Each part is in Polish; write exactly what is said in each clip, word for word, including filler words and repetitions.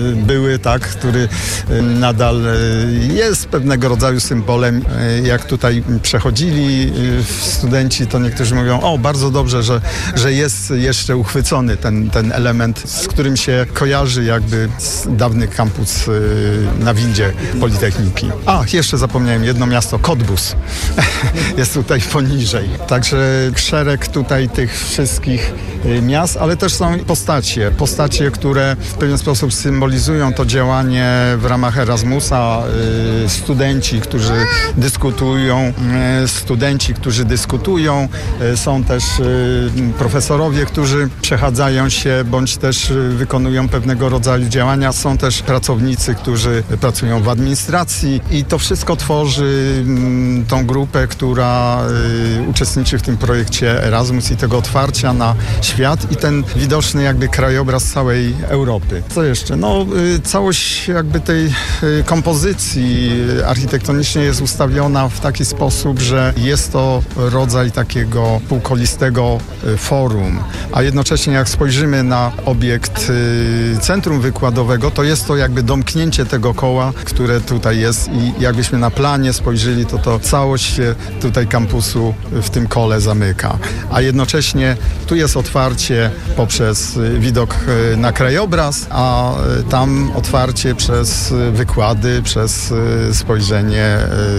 były, tak, który nadal jest pewnego rodzaju symbolem. Jak tutaj przechodzili studenci, to niektórzy mówią, o, bardzo dobrze, że, że jest jeszcze uchwycony ten, ten element, z którym się kojarzy jakby dawny kampus na windzie Politechniki. A, jeszcze zapomniałem, jedno miasto, Cottbus. Jest tutaj poniżej. Także szereg tutaj tych wszystkich miast, ale też są postacie. Postacie, które w pewien sposób symbolizują to działanie w ramach Erasmusa. Studenci, którzy dyskutują, studenci, którzy dyskutują. Są też profesorowie, którzy przechadzają się, bądź też wykonują pewnego rodzaju działania. Są też pracownicy, którzy pracują w administracji i to wszystko tworzy tą grupę, która uczestniczy w tym projekcie Erasmus i tego otwarcia na świat i ten widoczny jakby krajobraz całej Europy. Co jeszcze? No całość jakby tej kompozycji architektonicznej jest ustawiona w taki sposób, że jest to rodzaj takiego półkolistego forum, a jednocześnie jak spojrzymy na obiekt centrum wykładowego, to jest to jakby domknięcie tego koła, które tutaj jest i jakbyśmy na planie spojrzeli, to to całość się tutaj kampusu w tym kole zamyka. A jednocześnie tu jest otwarcie poprzez widok na krajobraz, a tam otwarcie przez wykłady, przez spojrzenie,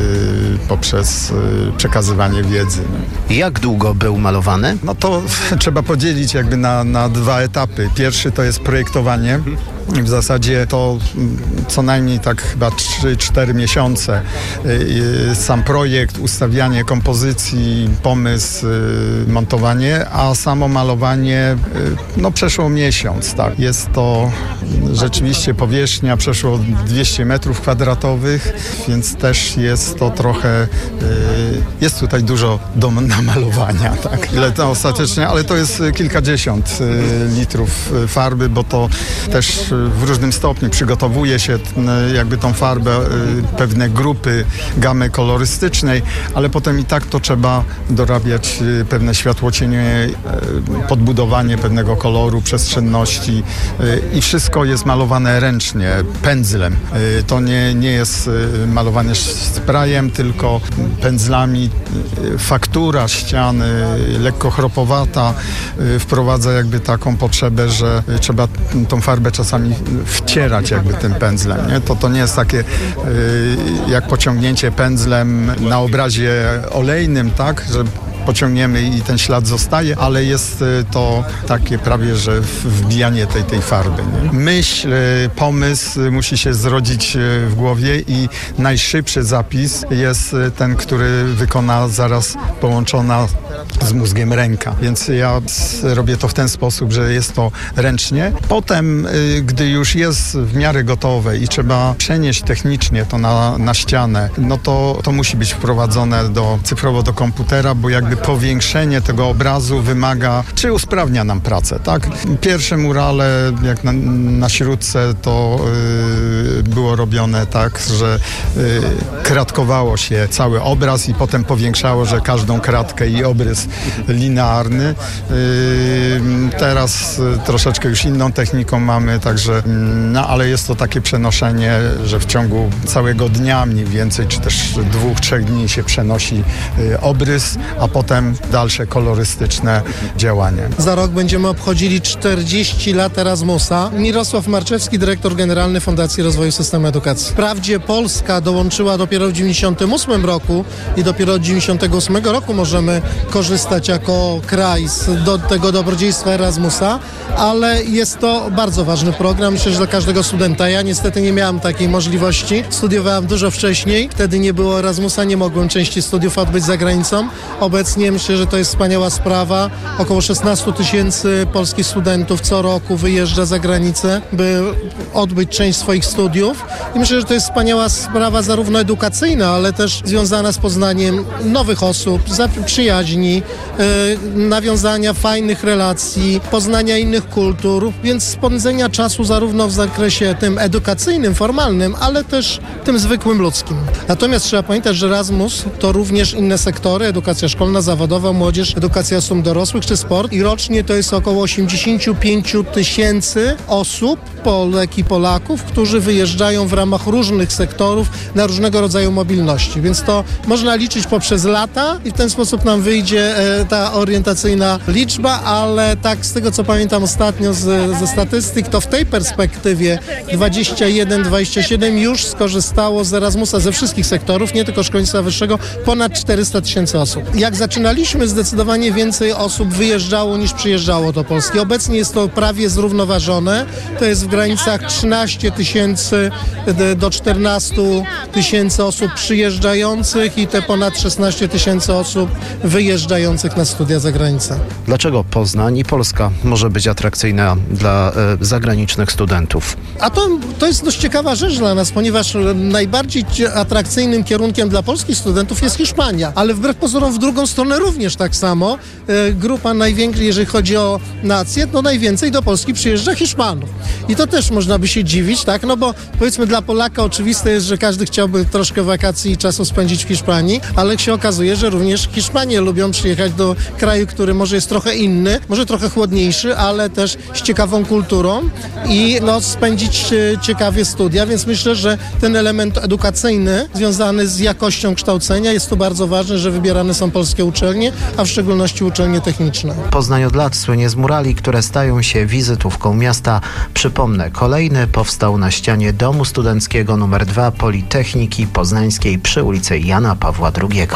poprzez przekazywanie wiedzy. Jak długo był malowany? No to trzeba podzielić jakby na, na dwa etapy. Pierwszy to jest projektowanie. W zasadzie to co najmniej tak chyba trzy cztery miesiące. Sam projekt, ustawianie kompozycji, pomysł, montowanie, a samo malowanie no przeszło miesiąc. Tak. Jest to rzeczywiście powierzchnia przeszło dwieście metrów kwadratowych, więc też jest to trochę, jest tutaj dużo do namalowania. Tak. Ile to ostatecznie, ale to jest kilkadziesiąt litrów farby, bo to też w różnym stopniu przygotowuje się jakby tą farbę, pewne grupy gamy kolorystycznej, ale potem i tak to trzeba dorabiać pewne światłocienie, podbudowanie pewnego koloru, przestrzenności i wszystko jest malowane ręcznie, pędzlem. To nie, nie jest malowane sprayem, tylko pędzlami. Faktura ściany, lekko chropowata, wprowadza jakby taką potrzebę, że trzeba tą farbę czasami wcierać jakby tym pędzlem. Nie? To, to nie jest takie y, jak pociągnięcie pędzlem na obrazie olejnym, tak, że pociągniemy i ten ślad zostaje, ale jest to takie prawie, że wbijanie tej, tej farby. Nie? Myśl, pomysł musi się zrodzić w głowie i najszybszy zapis jest ten, który wykona zaraz połączona z mózgiem ręka. Więc ja robię to w ten sposób, że jest to ręcznie. Potem, gdy już jest w miarę gotowe i trzeba przenieść technicznie to na, na ścianę, no to, to musi być wprowadzone do, cyfrowo do komputera, bo jakby powiększenie tego obrazu wymaga, czy usprawnia nam pracę, tak? Pierwsze murale, jak na, na śródce, to yy, było robione tak, że yy, kratkowało się cały obraz i potem powiększało, że każdą kratkę i obrys linearny. Yy, teraz yy, troszeczkę już inną techniką mamy, także, yy, no ale jest to takie przenoszenie, że w ciągu całego dnia mniej więcej, czy też dwóch, trzech dni się przenosi yy, obrys, a potem dalsze kolorystyczne działanie. Za rok będziemy obchodzili czterdzieści lat Erasmusa. Mirosław Marczewski, dyrektor generalny Fundacji Rozwoju Systemu Edukacji. Wprawdzie Polska dołączyła dopiero w dziewięćdziesiątym ósmym roku i dopiero od dziewięćdziesiątego ósmego roku możemy korzystać jako kraj z do tego dobrodziejstwa Erasmusa, ale jest to bardzo ważny program. Myślę, że dla każdego studenta. Ja niestety nie miałem takiej możliwości. Studiowałem dużo wcześniej. Wtedy nie było Erasmusa, nie mogłem części studiów odbyć za granicą. Obecnie myślę, że to jest wspaniała sprawa. Około szesnaście tysięcy polskich studentów co roku wyjeżdża za granicę, by odbyć część swoich studiów. I myślę, że to jest wspaniała sprawa zarówno edukacyjna, ale też związana z poznaniem nowych osób, przyjaźni, yy, nawiązania fajnych relacji, poznania innych kultur, więc spędzenia czasu zarówno w zakresie tym edukacyjnym, formalnym, ale też tym zwykłym ludzkim. Natomiast trzeba pamiętać, że Erasmus to również inne sektory, edukacja szkolna szkolna, zawodowa, młodzież, edukacja osób dorosłych czy sport. I rocznie to jest około osiemdziesiąt pięć tysięcy osób, Polek i Polaków, którzy wyjeżdżają w ramach różnych sektorów na różnego rodzaju mobilności. Więc to można liczyć poprzez lata i w ten sposób nam wyjdzie e, ta orientacyjna liczba, ale tak z tego co pamiętam ostatnio z, ze statystyk, to w tej perspektywie dwadzieścia jeden dwadzieścia siedem już skorzystało z Erasmusa ze wszystkich sektorów, nie tylko szkolnictwa wyższego, ponad czterysta tysięcy osób. Jak zaczynaliśmy, zdecydowanie więcej osób wyjeżdżało niż przyjeżdżało do Polski. Obecnie jest to prawie zrównoważone. To jest w granicach trzynaście tysięcy do czternastu tysięcy osób przyjeżdżających i te ponad szesnaście tysięcy osób wyjeżdżających na studia za granicę. Dlaczego Poznań i Polska może być atrakcyjna dla e, zagranicznych studentów? A to, to jest dość ciekawa rzecz dla nas, ponieważ najbardziej atrakcyjnym kierunkiem dla polskich studentów jest Hiszpania, ale wbrew pozorom w drugą stronę również tak samo. E, grupa największa, jeżeli chodzi o nację, no najwięcej do Polski przyjeżdża Hiszpanów. I to też można by się dziwić, tak? No bo powiedzmy dla Polaka oczywiste jest, że każdy chciałby troszkę wakacji i czasu spędzić w Hiszpanii, ale się okazuje, że również Hiszpanie lubią przyjechać do kraju, który może jest trochę inny, może trochę chłodniejszy, ale też z ciekawą kulturą i no, spędzić ciekawie studia, więc myślę, że ten element edukacyjny związany z jakością kształcenia jest tu bardzo ważny, że wybierane są polskie uczelnie, a w szczególności uczelnie techniczne. Poznań od lat słynie z murali, które stają się wizytówką miasta. Przypomnę, kolejny powstał na ścianie Domu Studenckiego numer dwa Politechniki Poznańskiej przy ulicy Jana Pawła drugiego.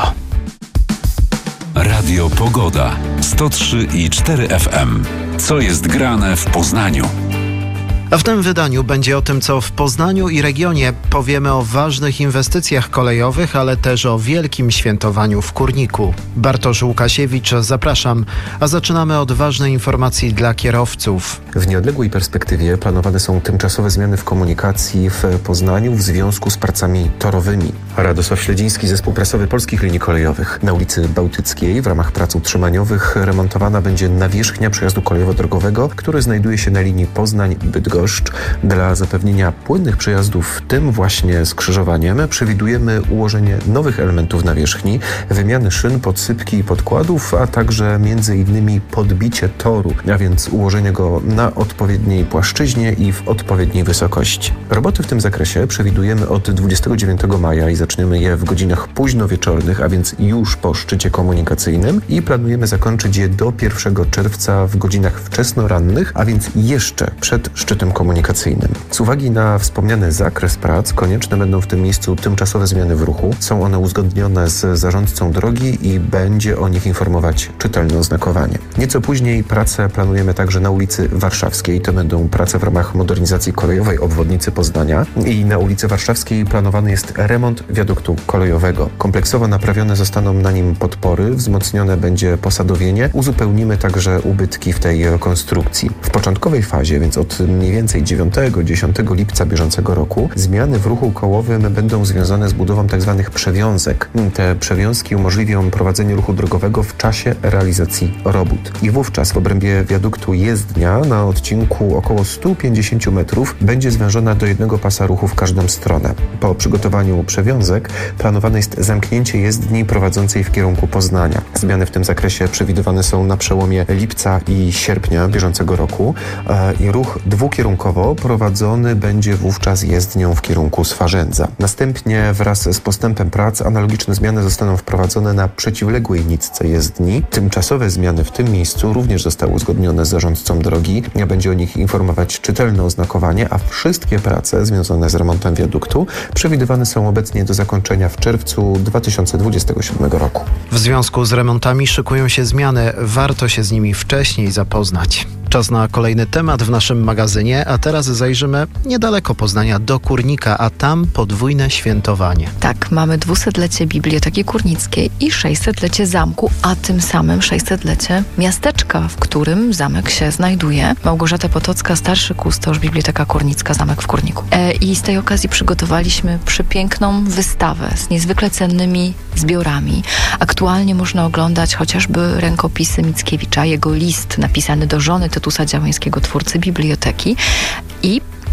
Radio Pogoda sto trzy i cztery F M. Co jest grane w Poznaniu? A w tym wydaniu będzie o tym, co w Poznaniu i regionie. Powiemy o ważnych inwestycjach kolejowych, ale też o wielkim świętowaniu w Kurniku. Bartosz Łukasiewicz, zapraszam. A zaczynamy od ważnej informacji dla kierowców. W nieodległej perspektywie planowane są tymczasowe zmiany w komunikacji w Poznaniu w związku z pracami torowymi. Radosław Śledziński, zespół prasowy Polskich Linii Kolejowych. Na ulicy Bałtyckiej w ramach prac utrzymaniowych remontowana będzie nawierzchnia przejazdu kolejowo-drogowego, który znajduje się na linii Poznań-Bydgoszcz. Dla zapewnienia płynnych przejazdów w tym właśnie skrzyżowaniem przewidujemy ułożenie nowych elementów nawierzchni, wymiany szyn, podsypki i podkładów, a także między innymi podbicie toru, a więc ułożenie go na odpowiedniej płaszczyźnie i w odpowiedniej wysokości. Roboty w tym zakresie przewidujemy od dwudziestego dziewiątego maja i zaczniemy je w godzinach późnowieczornych, a więc już po szczycie komunikacyjnym i planujemy zakończyć je do pierwszego czerwca w godzinach wczesnorannych, a więc jeszcze przed szczytem komunikacyjnym. Z uwagi na wspomniany zakres prac konieczne będą w tym miejscu tymczasowe zmiany w ruchu. Są one uzgodnione z zarządcą drogi i będzie o nich informować czytelne oznakowanie. Nieco później prace planujemy także na ulicy Warszawskiej. To będą prace w ramach modernizacji kolejowej obwodnicy Poznania i na ulicy Warszawskiej planowany jest remont wiaduktu kolejowego. Kompleksowo naprawione zostaną na nim podpory, wzmocnione będzie posadowienie, uzupełnimy także ubytki w tej konstrukcji. W początkowej fazie, więc od mniej więcej dziewiątego do dziesiątego lipca bieżącego roku, zmiany w ruchu kołowym będą związane z budową tzw. przewiązek. Te przewiązki umożliwią prowadzenie ruchu drogowego w czasie realizacji robót. I wówczas w obrębie wiaduktu jezdnia na odcinku około stu pięćdziesięciu metrów będzie zwężona do jednego pasa ruchu w każdą stronę. Po przygotowaniu przewiązek planowane jest zamknięcie jezdni prowadzącej w kierunku Poznania. Zmiany w tym zakresie przewidywane są na przełomie lipca i sierpnia bieżącego roku i ruch dwukierunkowo prowadzony będzie wówczas jezdnią w kierunku Swarzędza. Następnie wraz z postępem prac analogiczne zmiany zostaną wprowadzone na przeciwległej nitce jezdni. Tymczasowe zmiany w tym miejscu również zostały uzgodnione z zarządcą drogi. Będzie o nich informować czytelne oznakowanie, a wszystkie prace związane z remontem wiaduktu przewidywane są obecnie do zakończenia w czerwcu dwa tysiące dwudziestego siódmego roku. W związku z remontami szykują się zmiany. Warto się z nimi wcześniej zapoznać. Czas na kolejny temat w naszym magazynie, a teraz zajrzymy niedaleko Poznania do Kurnika, a tam podwójne świętowanie. Tak, mamy dwusetlecie Biblioteki Kurnickiej i sześćsetlecie zamku, a tym samym sześćsetlecie miasteczka, w którym zamek się znajduje. Małgorzata Potocka, starszy kustosz, Biblioteka Kurnicka, zamek w Kurniku. E, I z tej okazji przygotowaliśmy przepiękną wystawę z niezwykle cennymi zbiorami. Aktualnie można oglądać chociażby rękopisy Mickiewicza, jego list napisany do żony Tytusa Działeńskiego, twórcy biblioteki, i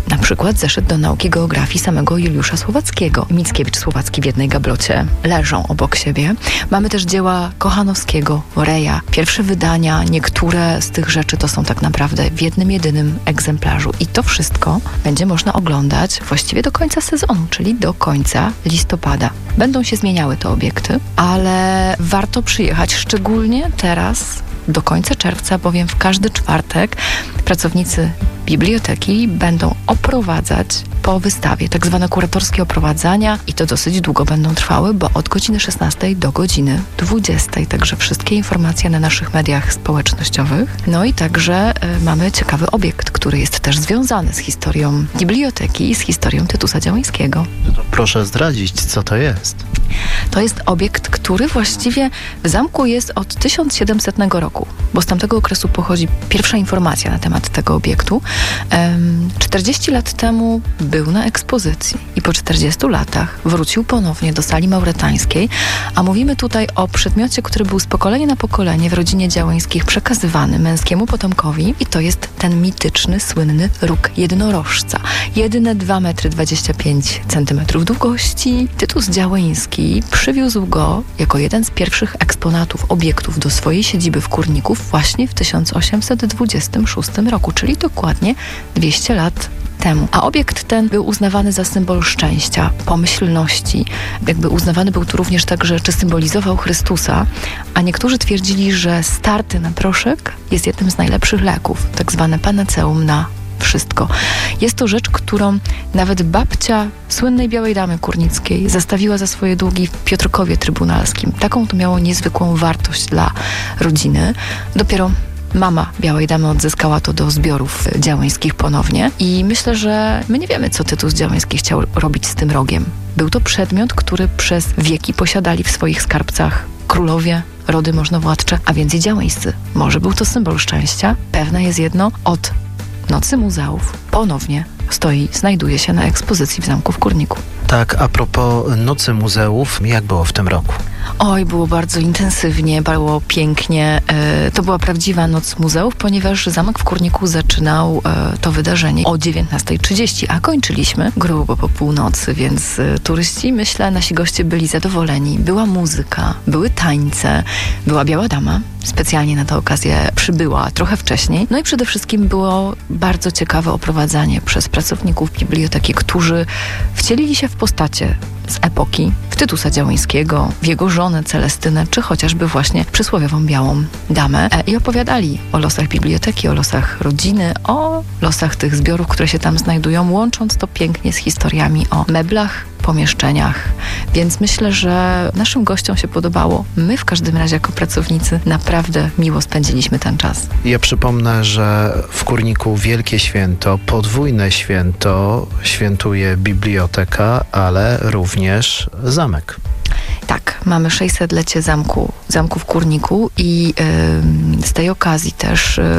na przykład zeszyt do nauki geografii samego Juliusza Słowackiego. Mickiewicz, Słowacki w jednej gablocie leżą obok siebie. Mamy też dzieła Kochanowskiego, Reja. Pierwsze wydania, niektóre z tych rzeczy to są tak naprawdę w jednym, jedynym egzemplarzu. I to wszystko będzie można oglądać właściwie do końca sezonu, czyli do końca listopada. Będą się zmieniały te obiekty, ale warto przyjechać, szczególnie teraz do końca czerwca, bowiem w każdy czwartek pracownicy biblioteki będą oprowadzać po wystawie, tak zwane kuratorskie oprowadzania i to dosyć długo będą trwały, bo od godziny szesnastej do godziny dwudziestej. Także wszystkie informacje na naszych mediach społecznościowych. No i także y, mamy ciekawy obiekt, który jest też związany z historią biblioteki i z historią Tytusa Działyńskiego. Proszę zdradzić, co to jest. To jest obiekt, który właściwie w zamku jest od tysiąc siedemsetnego roku, bo z tamtego okresu pochodzi pierwsza informacja na temat tego obiektu. czterdzieści lat temu był na ekspozycji i po czterdziestu latach wrócił ponownie do sali mauretańskiej, a mówimy tutaj o przedmiocie, który był z pokolenia na pokolenie w rodzinie Działyńskich przekazywany męskiemu potomkowi i to jest ten mityczny, słynny róg jednorożca. Jedyne dwa metry dwadzieścia pięć centymetrów długości. Tytus Działyński przywiózł go jako jeden z pierwszych eksponatów, obiektów do swojej siedziby w Kurniku właśnie w tysiąc osiemset dwudziestym szóstym roku, czyli dokładnie dwieście lat temu. A obiekt ten był uznawany za symbol szczęścia, pomyślności. Jakby uznawany był tu również tak, że czy symbolizował Chrystusa, a niektórzy twierdzili, że starty na proszek jest jednym z najlepszych leków, tak zwane panaceum na wszystko. Jest to rzecz, którą nawet babcia słynnej Białej Damy Kurnickiej zastawiła za swoje długi w Piotrkowie Trybunalskim. Taką to miało niezwykłą wartość dla rodziny. Dopiero mama Białej Damy odzyskała to do zbiorów Działyńskich ponownie i myślę, że my nie wiemy, co Tytus Działyński chciał robić z tym rogiem. Był to przedmiot, który przez wieki posiadali w swoich skarbcach królowie, rody możnowładcze, a więc i Działyńscy. Może był to symbol szczęścia? Pewne jest jedno, od Nocy Muzeów ponownie stoi, znajduje się na ekspozycji w zamku w Kurniku. Tak, a propos Nocy Muzeów, jak było w tym roku? Oj, było bardzo intensywnie, było pięknie. E, to była prawdziwa Noc Muzeów, ponieważ zamek w Kurniku zaczynał e, to wydarzenie o dziewiętnasta trzydzieści, a kończyliśmy grubo po północy, więc e, turyści, myślę, nasi goście byli zadowoleni. Była muzyka, były tańce, była Biała Dama, specjalnie na tę okazję przybyła trochę wcześniej. No i przede wszystkim było bardzo ciekawe oprowadzanie przez pracowników biblioteki, którzy wcielili się w postacie z epoki, w Tytusa Działyńskiego, w jego żonę Celestynę, czy chociażby właśnie przysłowiową Białą Damę e, i opowiadali o losach biblioteki, o losach rodziny, o losach tych zbiorów, które się tam znajdują, łącząc to pięknie z historiami o meblach, pomieszczeniach. Więc myślę, że naszym gościom się podobało. My w każdym razie jako pracownicy naprawdę miło spędziliśmy ten czas. Ja przypomnę, że w Kurniku wielkie święto, podwójne święto świętuje biblioteka, ale również zamek. Tak, mamy sześćsetlecie zamku, zamku w Kurniku i yy, z tej okazji też yy,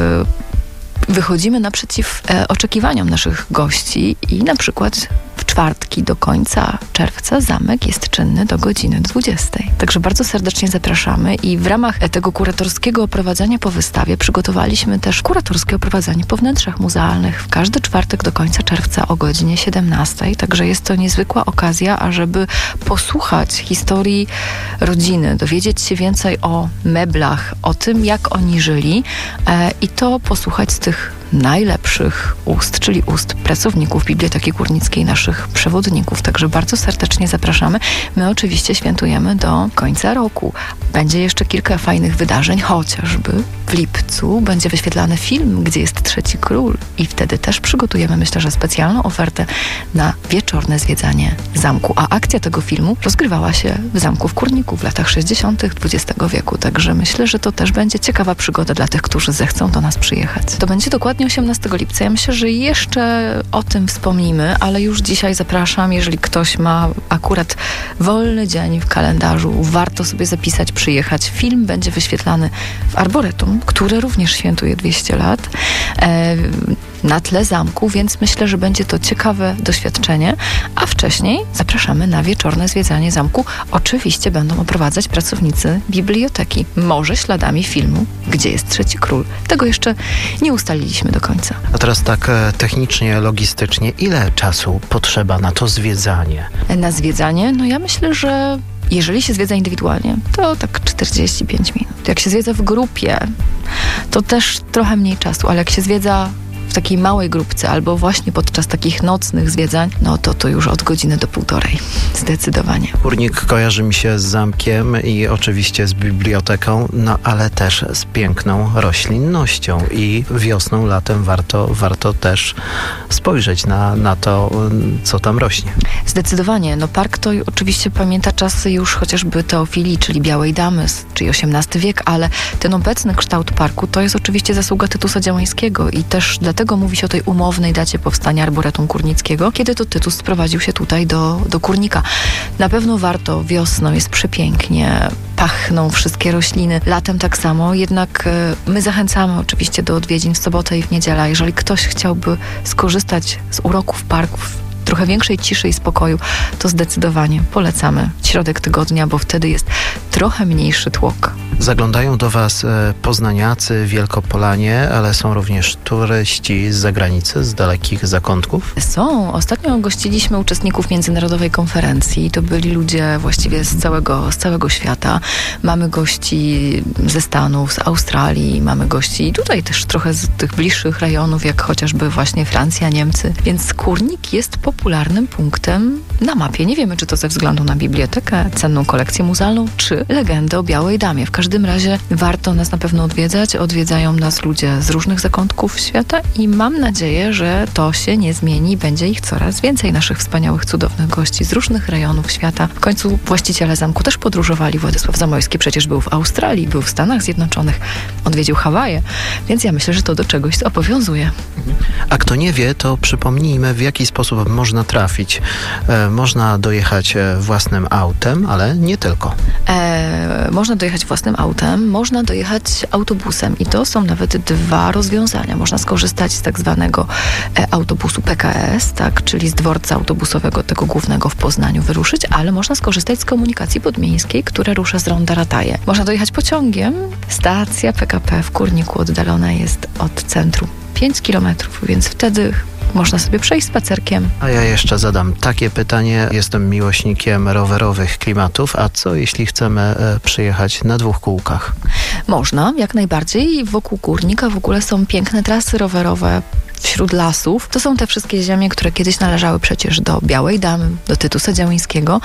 wychodzimy naprzeciw e, oczekiwaniom naszych gości i na przykład w czwartki do końca czerwca zamek jest czynny do godziny dwudziestej. Także bardzo serdecznie zapraszamy i w ramach tego kuratorskiego oprowadzania po wystawie przygotowaliśmy też kuratorskie oprowadzanie po wnętrzach muzealnych w każdy czwartek do końca czerwca o godzinie siedemnastej. Także jest to niezwykła okazja, ażeby posłuchać historii rodziny, dowiedzieć się więcej o meblach, o tym, jak oni żyli e, i to posłuchać z tych najlepszych ust, czyli ust pracowników Biblioteki Kurnickiej, naszych przewodników. Także bardzo serdecznie zapraszamy. My oczywiście świętujemy do końca roku. Będzie jeszcze kilka fajnych wydarzeń, chociażby w lipcu będzie wyświetlany film, gdzie jest Trzeci Król i wtedy też przygotujemy, myślę, że specjalną ofertę na wieczorne zwiedzanie zamku. A akcja tego filmu rozgrywała się w zamku w Kurniku w latach sześćdziesiątych dwudziestego wieku. Także myślę, że to też będzie ciekawa przygoda dla tych, którzy zechcą do nas przyjechać. To będzie dokładnie osiemnastego lipca. Ja myślę, że jeszcze o tym wspomnimy, ale już dzisiaj zapraszam, jeżeli ktoś ma akurat wolny dzień w kalendarzu, warto sobie zapisać, przyjechać. Film będzie wyświetlany w Arboretum, które również świętuje dwieście lat. E, na tle zamku, więc myślę, że będzie to ciekawe doświadczenie. A wcześniej zapraszamy na wieczorne zwiedzanie zamku. Oczywiście będą oprowadzać pracownicy biblioteki. Może śladami filmu Gdzie jest Trzeci Król? Tego jeszcze nie ustaliliśmy do końca. A teraz tak technicznie, logistycznie, ile czasu potrzeba na to zwiedzanie? Na zwiedzanie? No ja myślę, że jeżeli się zwiedza indywidualnie, to tak czterdzieści pięć minut. Jak się zwiedza w grupie, to też trochę mniej czasu, ale jak się zwiedza w takiej małej grupce albo właśnie podczas takich nocnych zwiedzań, no to to już od godziny do półtorej. Zdecydowanie. Kurnik kojarzy mi się z zamkiem i oczywiście z biblioteką, no ale też z piękną roślinnością i wiosną, latem warto, warto też spojrzeć na, na to, co tam rośnie. Zdecydowanie. No park to oczywiście pamięta czasy już chociażby Teofilii, czyli Białej Damy, czyli osiemnasty wiek, ale ten obecny kształt parku to jest oczywiście zasługa Tytusa Działańskiego i też dlatego mówi się o tej umownej dacie powstania Arboretum Kurnickiego, kiedy to Tytus sprowadził się tutaj do, do Kurnika. Na pewno warto, wiosną jest przepięknie, pachną wszystkie rośliny, latem tak samo, jednak my zachęcamy oczywiście do odwiedzin w sobotę i w niedzielę. Jeżeli ktoś chciałby skorzystać z uroków parków, trochę większej ciszy i spokoju, to zdecydowanie polecamy środek tygodnia, bo wtedy jest trochę mniejszy tłok. Zaglądają do Was poznaniacy, wielkopolanie, ale są również turyści z zagranicy, z dalekich zakątków? Są. Ostatnio gościliśmy uczestników międzynarodowej konferencji. To byli ludzie właściwie z całego, z całego świata. Mamy gości ze Stanów, z Australii, mamy gości tutaj też trochę z tych bliższych rejonów, jak chociażby właśnie Francja, Niemcy. Więc Kurnik jest popularnym punktem na mapie. Nie wiemy, czy to ze względu na bibliotekę, cenną kolekcję muzealną, czy legendę o Białej Damie. W każdym razie warto nas na pewno odwiedzać. Odwiedzają nas ludzie z różnych zakątków świata i mam nadzieję, że to się nie zmieni. Będzie ich coraz więcej, naszych wspaniałych, cudownych gości z różnych rejonów świata. W końcu właściciele zamku też podróżowali. Władysław Zamoyski przecież był w Australii, był w Stanach Zjednoczonych, odwiedził Hawaje, więc ja myślę, że to do czegoś obowiązuje. A kto nie wie, to przypomnijmy, w jaki sposób można trafić. E, można dojechać własnym autem, ale nie tylko. E, można dojechać własnym autem, można dojechać autobusem i to są nawet dwa rozwiązania. Można skorzystać z tak zwanego e, autobusu P K S, tak, czyli z dworca autobusowego tego głównego w Poznaniu wyruszyć, ale można skorzystać z komunikacji podmiejskiej, która rusza z Ronda Rataje. Można dojechać pociągiem. Stacja P K P w Kurniku oddalona jest od centrum pięć kilometrów, więc wtedy można sobie przejść spacerkiem. A ja jeszcze zadam takie pytanie. Jestem miłośnikiem rowerowych klimatów, a co jeśli chcemy e, przyjechać na dwóch kółkach? Można, jak najbardziej. Wokół Kurnika w ogóle są piękne trasy rowerowe wśród lasów. To są te wszystkie ziemie, które kiedyś należały przecież do Białej Damy, do Tytusa Działańskiego.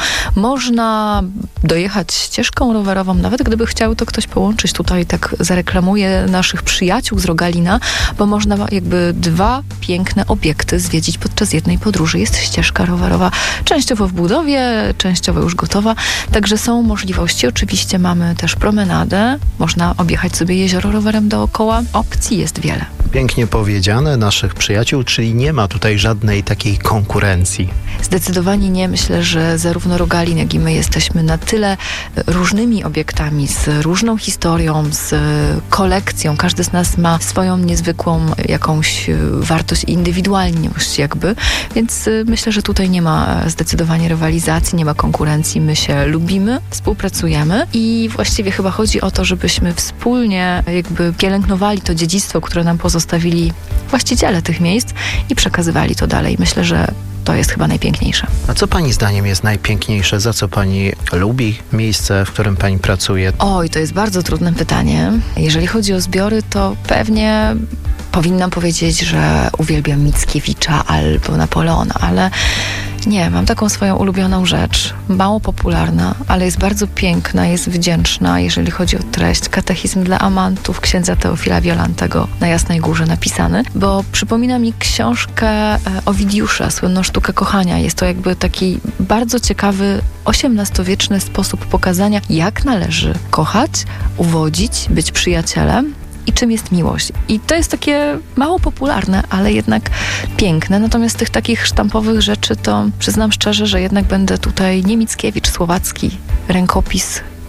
Można dojechać ścieżką rowerową, nawet gdyby chciał to ktoś połączyć. Tutaj tak zareklamuję naszych przyjaciół z Rogalina, bo można jakby dwa piękne obiekty zwiedzić podczas jednej podróży. Jest ścieżka rowerowa częściowo w budowie, częściowo już gotowa, także są możliwości. Oczywiście mamy też promenadę. Można objechać sobie jezioro rowerem dookoła. Opcji jest wiele. Pięknie powiedziane, naszych przyjaciół, czyli nie ma tutaj żadnej takiej konkurencji. Zdecydowanie nie. Myślę, że zarówno Rogalin, jak i my jesteśmy na tyle różnymi obiektami, z różną historią, z kolekcją. Każdy z nas ma swoją niezwykłą jakąś wartość i indywidualność jakby, więc myślę, że tutaj nie ma zdecydowanie rywalizacji, nie ma konkurencji. My się lubimy, współpracujemy i właściwie chyba chodzi o to, żebyśmy wspólnie jakby pielęgnowali to dziedzictwo, które nam pozostawili właściciele tych miejsc i przekazywali to dalej. Myślę, że to jest chyba najpiękniejsze. A co Pani zdaniem jest najpiękniejsze? Za co Pani lubi miejsce, w którym Pani pracuje? Oj, to jest bardzo trudne pytanie. Jeżeli chodzi o zbiory, to pewnie powinnam powiedzieć, że uwielbiam Mickiewicza albo Napoleona, ale nie, mam taką swoją ulubioną rzecz, mało popularna, ale jest bardzo piękna, jest wdzięczna, jeżeli chodzi o treść. Katechizm dla amantów księdza Teofila Wiolantego na Jasnej Górze napisany, bo przypomina mi książkę Owidiusza, słynną Sztukę kochania. Jest to jakby taki bardzo ciekawy osiemnastowieczny sposób pokazania, jak należy kochać, uwodzić, być przyjacielem i czym jest miłość. I to jest takie mało popularne, ale jednak piękne. Natomiast tych takich sztampowych rzeczy to przyznam szczerze, że jednak będę tutaj nie Mickiewicz, Słowacki, rękopis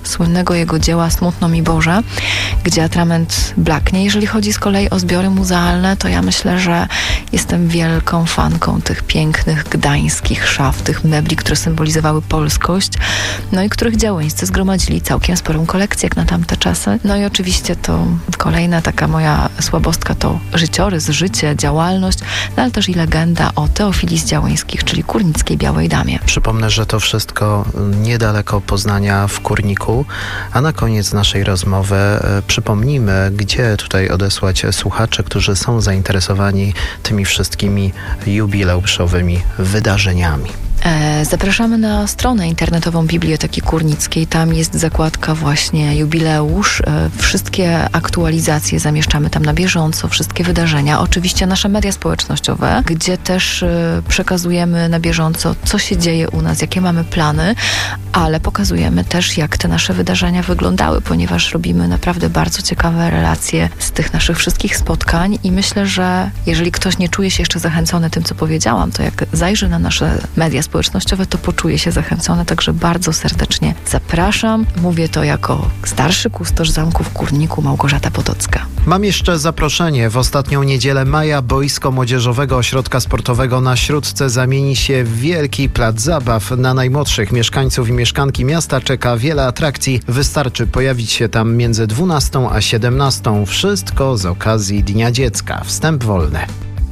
słynnego jego dzieła Smutno mi Boże, gdzie atrament blaknie. Jeżeli chodzi z kolei o zbiory muzealne, to ja myślę, że jestem wielką fanką tych pięknych gdańskich szaf, tych mebli, które symbolizowały polskość, no i których działeńscy zgromadzili całkiem sporą kolekcję jak na tamte czasy. No i oczywiście to kolejna taka moja słabostka to życiorys, życie, działalność, no ale też i legenda o Teofilii z Działeńskich, czyli kurnickiej Białej Damie. Przypomnę, że to wszystko niedaleko Poznania w Kurniku, a na koniec naszej rozmowy e, przypomnijmy, gdzie tutaj odesłać słuchaczy, którzy są zainteresowani tymi wszystkimi jubileuszowymi wydarzeniami. Zapraszamy na stronę internetową Biblioteki Kurnickiej. Tam jest zakładka właśnie jubileusz. Wszystkie aktualizacje zamieszczamy tam na bieżąco, wszystkie wydarzenia. Oczywiście nasze media społecznościowe, gdzie też przekazujemy na bieżąco, co się dzieje u nas, jakie mamy plany, ale pokazujemy też, jak te nasze wydarzenia wyglądały, ponieważ robimy naprawdę bardzo ciekawe relacje z tych naszych wszystkich spotkań i myślę, że jeżeli ktoś nie czuje się jeszcze zachęcony tym, co powiedziałam, to jak zajrzy na nasze media społecznościowe, to poczuje się zachęcone, także bardzo serdecznie zapraszam. Mówię to jako starszy kustosz zamku w Kurniku, Małgorzata Potocka. Mam jeszcze zaproszenie. W ostatnią niedzielę maja boisko Młodzieżowego Ośrodka Sportowego na Śródce zamieni się w wielki plac zabaw. Na najmłodszych mieszkańców i mieszkanki miasta czeka wiele atrakcji. Wystarczy pojawić się tam między dwunastą a siedemnastą. Wszystko z okazji Dnia Dziecka. Wstęp wolny.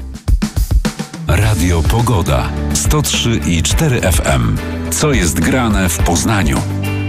Radio Pogoda sto trzy i cztery F M. Co jest grane w Poznaniu?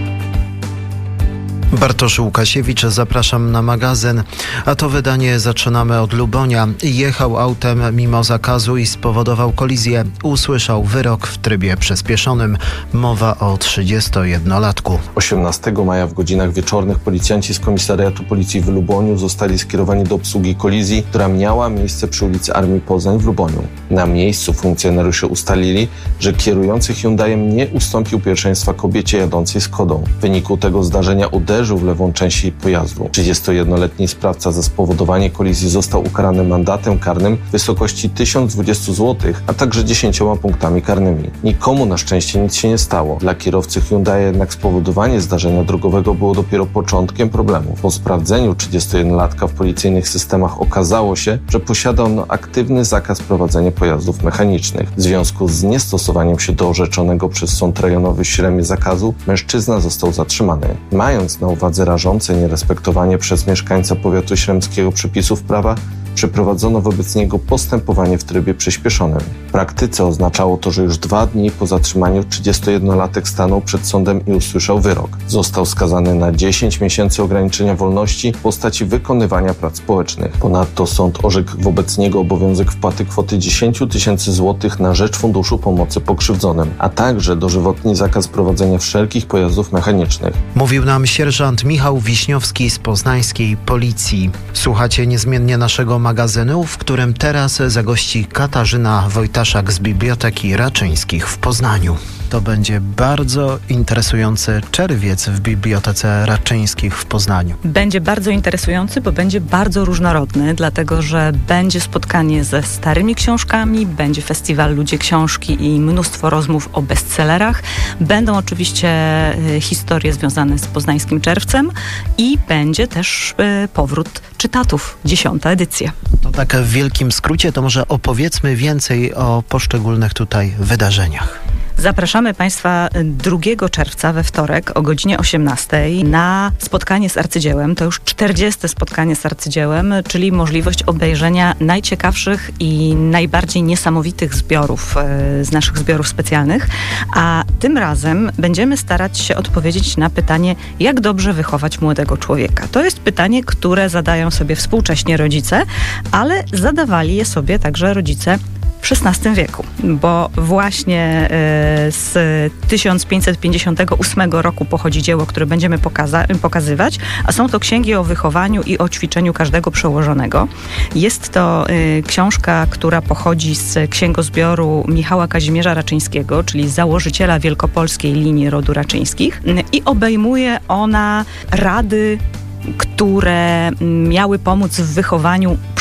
Bartosz Łukasiewicz, zapraszam na magazyn, a to wydanie zaczynamy od Lubonia. Jechał autem mimo zakazu i spowodował kolizję. Usłyszał wyrok w trybie przyspieszonym. Mowa o trzydziestojednolatku. osiemnastego maja w godzinach wieczornych policjanci z komisariatu policji w Luboniu zostali skierowani do obsługi kolizji, która miała miejsce przy ulicy Armii Poznań w Luboniu. Na miejscu funkcjonariusze ustalili, że kierujący Hyundaiem nie ustąpił pierwszeństwa kobiecie jadącej Skodą. W wyniku tego zdarzenia uderzył w lewą część jej pojazdu. trzydziestojednoletni sprawca za spowodowanie kolizji został ukarany mandatem karnym w wysokości tysiąc dwadzieścia złotych, a także dziesięcioma punktami karnymi. Nikomu na szczęście nic się nie stało. Dla kierowcy Hyundai jednak spowodowanie zdarzenia drogowego było dopiero początkiem problemu. Po sprawdzeniu trzydziestojednolatka w policyjnych systemach okazało się, że posiada on aktywny zakaz prowadzenia pojazdów mechanicznych. W związku z niestosowaniem się do orzeczonego przez Sąd Rejonowy w Śremie zakazu, mężczyzna został zatrzymany. Mając na uwadze rażące nierespektowanie przez mieszkańca powiatu śremskiego przepisów prawa, przeprowadzono wobec niego postępowanie w trybie przyspieszonym. W praktyce oznaczało to, że już dwa dni po zatrzymaniu trzydziestojednolatek stanął przed sądem i usłyszał wyrok. Został skazany na dziesięć miesięcy ograniczenia wolności w postaci wykonywania prac społecznych. Ponadto sąd orzekł wobec niego obowiązek wpłaty kwoty dziesięć tysięcy złotych na rzecz Funduszu Pomocy Pokrzywdzonym, a także dożywotni zakaz prowadzenia wszelkich pojazdów mechanicznych. Mówił nam sierżant Michał Wiśniowski z poznańskiej policji. Słuchacie niezmiennie naszego magazynu, w którym teraz zagości Katarzyna Wojtaszak z Biblioteki Raczyńskich w Poznaniu. To będzie bardzo interesujący czerwiec w Bibliotece Raczyńskich w Poznaniu. Będzie bardzo interesujący, bo będzie bardzo różnorodny, dlatego że będzie spotkanie ze starymi książkami, będzie festiwal Ludzie Książki i mnóstwo rozmów o bestsellerach. Będą oczywiście y, historie związane z poznańskim czerwcem i będzie też y, powrót czytatów, dziesiąta edycja. To tak w wielkim skrócie, to może opowiedzmy więcej o poszczególnych tutaj wydarzeniach. Zapraszamy Państwa drugiego czerwca we wtorek o godzinie osiemnastej na spotkanie z arcydziełem. To już czterdzieste spotkanie z arcydziełem, czyli możliwość obejrzenia najciekawszych i najbardziej niesamowitych zbiorów z naszych zbiorów specjalnych. A tym razem będziemy starać się odpowiedzieć na pytanie, jak dobrze wychować młodego człowieka. To jest pytanie, które zadają sobie współcześnie rodzice, ale zadawali je sobie także rodzice w szesnastym wieku, bo właśnie y, z tysiąc pięćset pięćdziesiątego ósmego roku pochodzi dzieło, które będziemy pokaza- pokazywać, a są to księgi o wychowaniu i o ćwiczeniu każdego przełożonego. Jest to y, książka, która pochodzi z księgozbioru Michała Kazimierza Raczyńskiego, czyli założyciela wielkopolskiej linii rodu Raczyńskich, y, i obejmuje ona rady, które miały pomóc w wychowaniu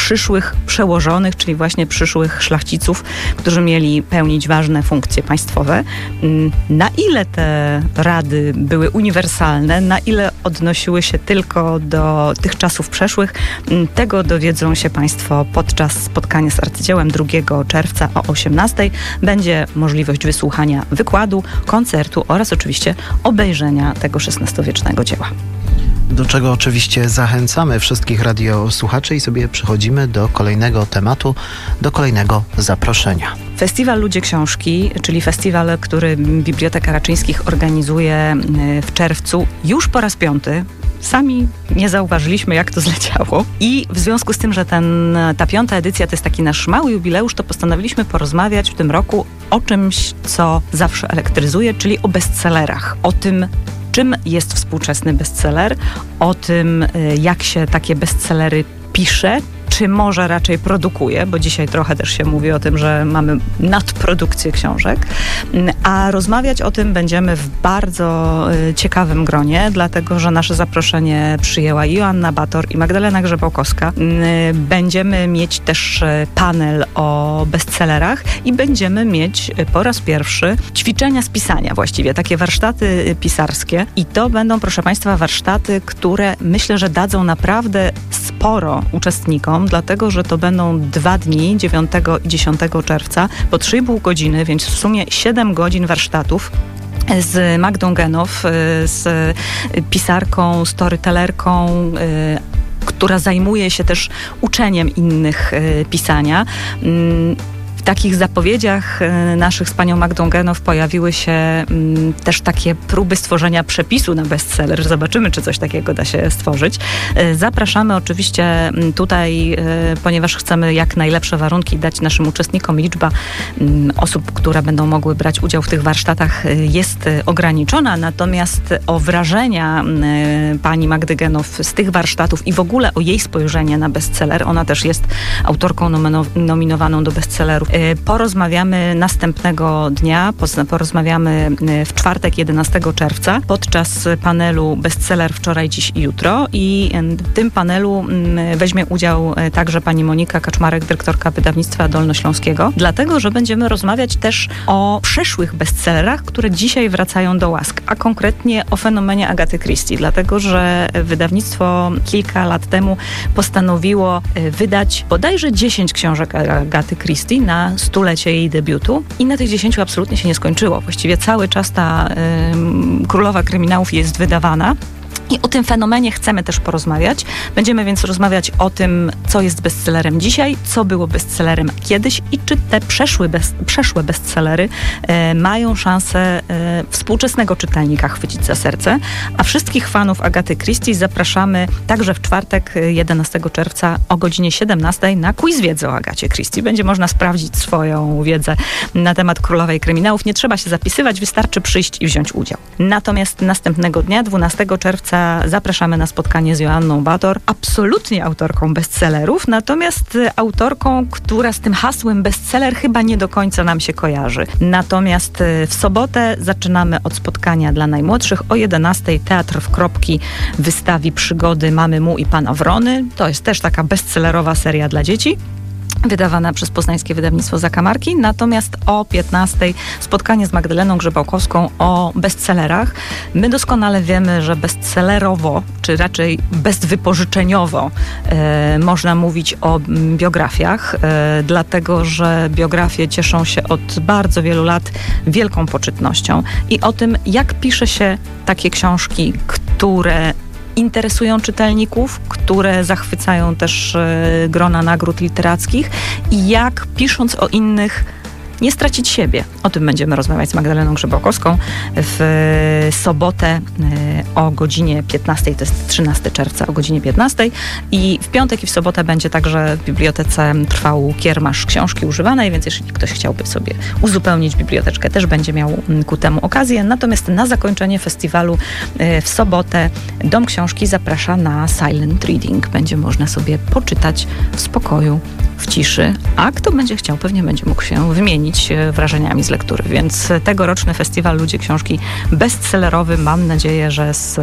przyszłych przełożonych, czyli właśnie przyszłych szlachciców, którzy mieli pełnić ważne funkcje państwowe. Na ile te rady były uniwersalne, na ile odnosiły się tylko do tych czasów przeszłych, tego dowiedzą się Państwo podczas spotkania z arcydziełem drugiego czerwca o osiemnastej. Będzie możliwość wysłuchania wykładu, koncertu oraz oczywiście obejrzenia tego szesnastowiecznego dzieła. Do czego oczywiście zachęcamy wszystkich radiosłuchaczy i sobie przechodzimy do kolejnego tematu, do kolejnego zaproszenia. Festiwal Ludzie Książki, czyli festiwal, który Biblioteka Raczyńskich organizuje w czerwcu już po raz piąty. Sami nie zauważyliśmy, jak to zleciało. I w związku z tym, że ten, ta piąta edycja to jest taki nasz mały jubileusz, to postanowiliśmy porozmawiać w tym roku o czymś, co zawsze elektryzuje, czyli o bestsellerach. O tym, czym jest współczesny bestseller, o tym, jak się takie bestsellery pisze, czy może raczej produkuje, bo dzisiaj trochę też się mówi o tym, że mamy nadprodukcję książek, a rozmawiać o tym będziemy w bardzo ciekawym gronie, dlatego, że nasze zaproszenie przyjęła Joanna Bator i Magdalena Grzebałkowska. Będziemy mieć też panel o bestsellerach i będziemy mieć po raz pierwszy ćwiczenia z pisania, właściwie takie warsztaty pisarskie i to będą, proszę Państwa, warsztaty, które myślę, że dadzą naprawdę sporo uczestnikom, dlatego, że to będą dwa dni, dziewiątego i dziesiątego czerwca, po trzy i pół godziny, więc w sumie siedem godzin warsztatów z Magdą Genow, z pisarką, storytellerką, która zajmuje się też uczeniem innych pisania. W takich zapowiedziach naszych z panią Magdą Genow pojawiły się m, też takie próby stworzenia przepisu na bestseller. Zobaczymy, czy coś takiego da się stworzyć. Zapraszamy oczywiście tutaj, ponieważ chcemy jak najlepsze warunki dać naszym uczestnikom. Liczba m, osób, które będą mogły brać udział w tych warsztatach jest ograniczona, natomiast o wrażenia m, pani Magdy Genow z tych warsztatów i w ogóle o jej spojrzenie na bestseller, ona też jest autorką nominowaną do bestsellerów, porozmawiamy następnego dnia, porozmawiamy w czwartek jedenastego czerwca podczas panelu Bestseller wczoraj, dziś i jutro i w tym panelu weźmie udział także pani Monika Kaczmarek, dyrektorka wydawnictwa dolnośląskiego, dlatego, że będziemy rozmawiać też o przeszłych bestsellerach, które dzisiaj wracają do łask, a konkretnie o fenomenie Agaty Christie, dlatego, że wydawnictwo kilka lat temu postanowiło wydać bodajże dziesięć książek Agaty Christie na stulecie jej debiutu i na tych dziesięciu absolutnie się nie skończyło. Właściwie cały czas ta y, Królowa Kryminałów jest wydawana. I o tym fenomenie chcemy też porozmawiać. Będziemy więc rozmawiać o tym, co jest bestsellerem dzisiaj, co było bestsellerem kiedyś i czy te przeszłe, best, przeszłe bestsellery e, mają szansę e, współczesnego czytelnika chwycić za serce. A wszystkich fanów Agaty Christie zapraszamy także w czwartek jedenastego czerwca o godzinie siedemnastej na quiz wiedzy o Agacie Christie. Będzie można sprawdzić swoją wiedzę na temat Królowej Kryminałów. Nie trzeba się zapisywać, wystarczy przyjść i wziąć udział. Natomiast następnego dnia, dwunastego czerwca, zapraszamy na spotkanie z Joanną Bator, absolutnie autorką bestsellerów, natomiast autorką, która z tym hasłem bestseller chyba nie do końca nam się kojarzy. Natomiast w sobotę zaczynamy od spotkania dla najmłodszych. O jedenastej Teatr w Kropki wystawi przygody Mamy Mu i Pana Wrony. To jest też taka bestsellerowa seria dla dzieci, wydawana przez poznańskie wydawnictwo Zakamarki. Natomiast o piętnastej spotkanie z Magdaleną Grzebałkowską o bestsellerach. My doskonale wiemy, że bestsellerowo, czy raczej bezwypożyczeniowo e, można mówić o biografiach, e, dlatego, że biografie cieszą się od bardzo wielu lat wielką poczytnością i o tym, jak pisze się takie książki, które interesują czytelników, które zachwycają też e, grona nagród literackich i jak pisząc o innych nie stracić siebie. O tym będziemy rozmawiać z Magdaleną Grzebałkowską w sobotę o godzinie piętnastej, to jest trzynastego czerwca o godzinie piętnastej i w piątek i w sobotę będzie także w bibliotece trwał kiermasz książki używanej, więc jeżeli ktoś chciałby sobie uzupełnić biblioteczkę, też będzie miał ku temu okazję. Natomiast na zakończenie festiwalu w sobotę Dom Książki zaprasza na silent reading. Będzie można sobie poczytać w spokoju, w ciszy, a kto będzie chciał, pewnie będzie mógł się wymienić wymienić wrażeniami z lektury. Więc tegoroczny Festiwal Ludzie Książki bestsellerowy, mam nadzieję, że z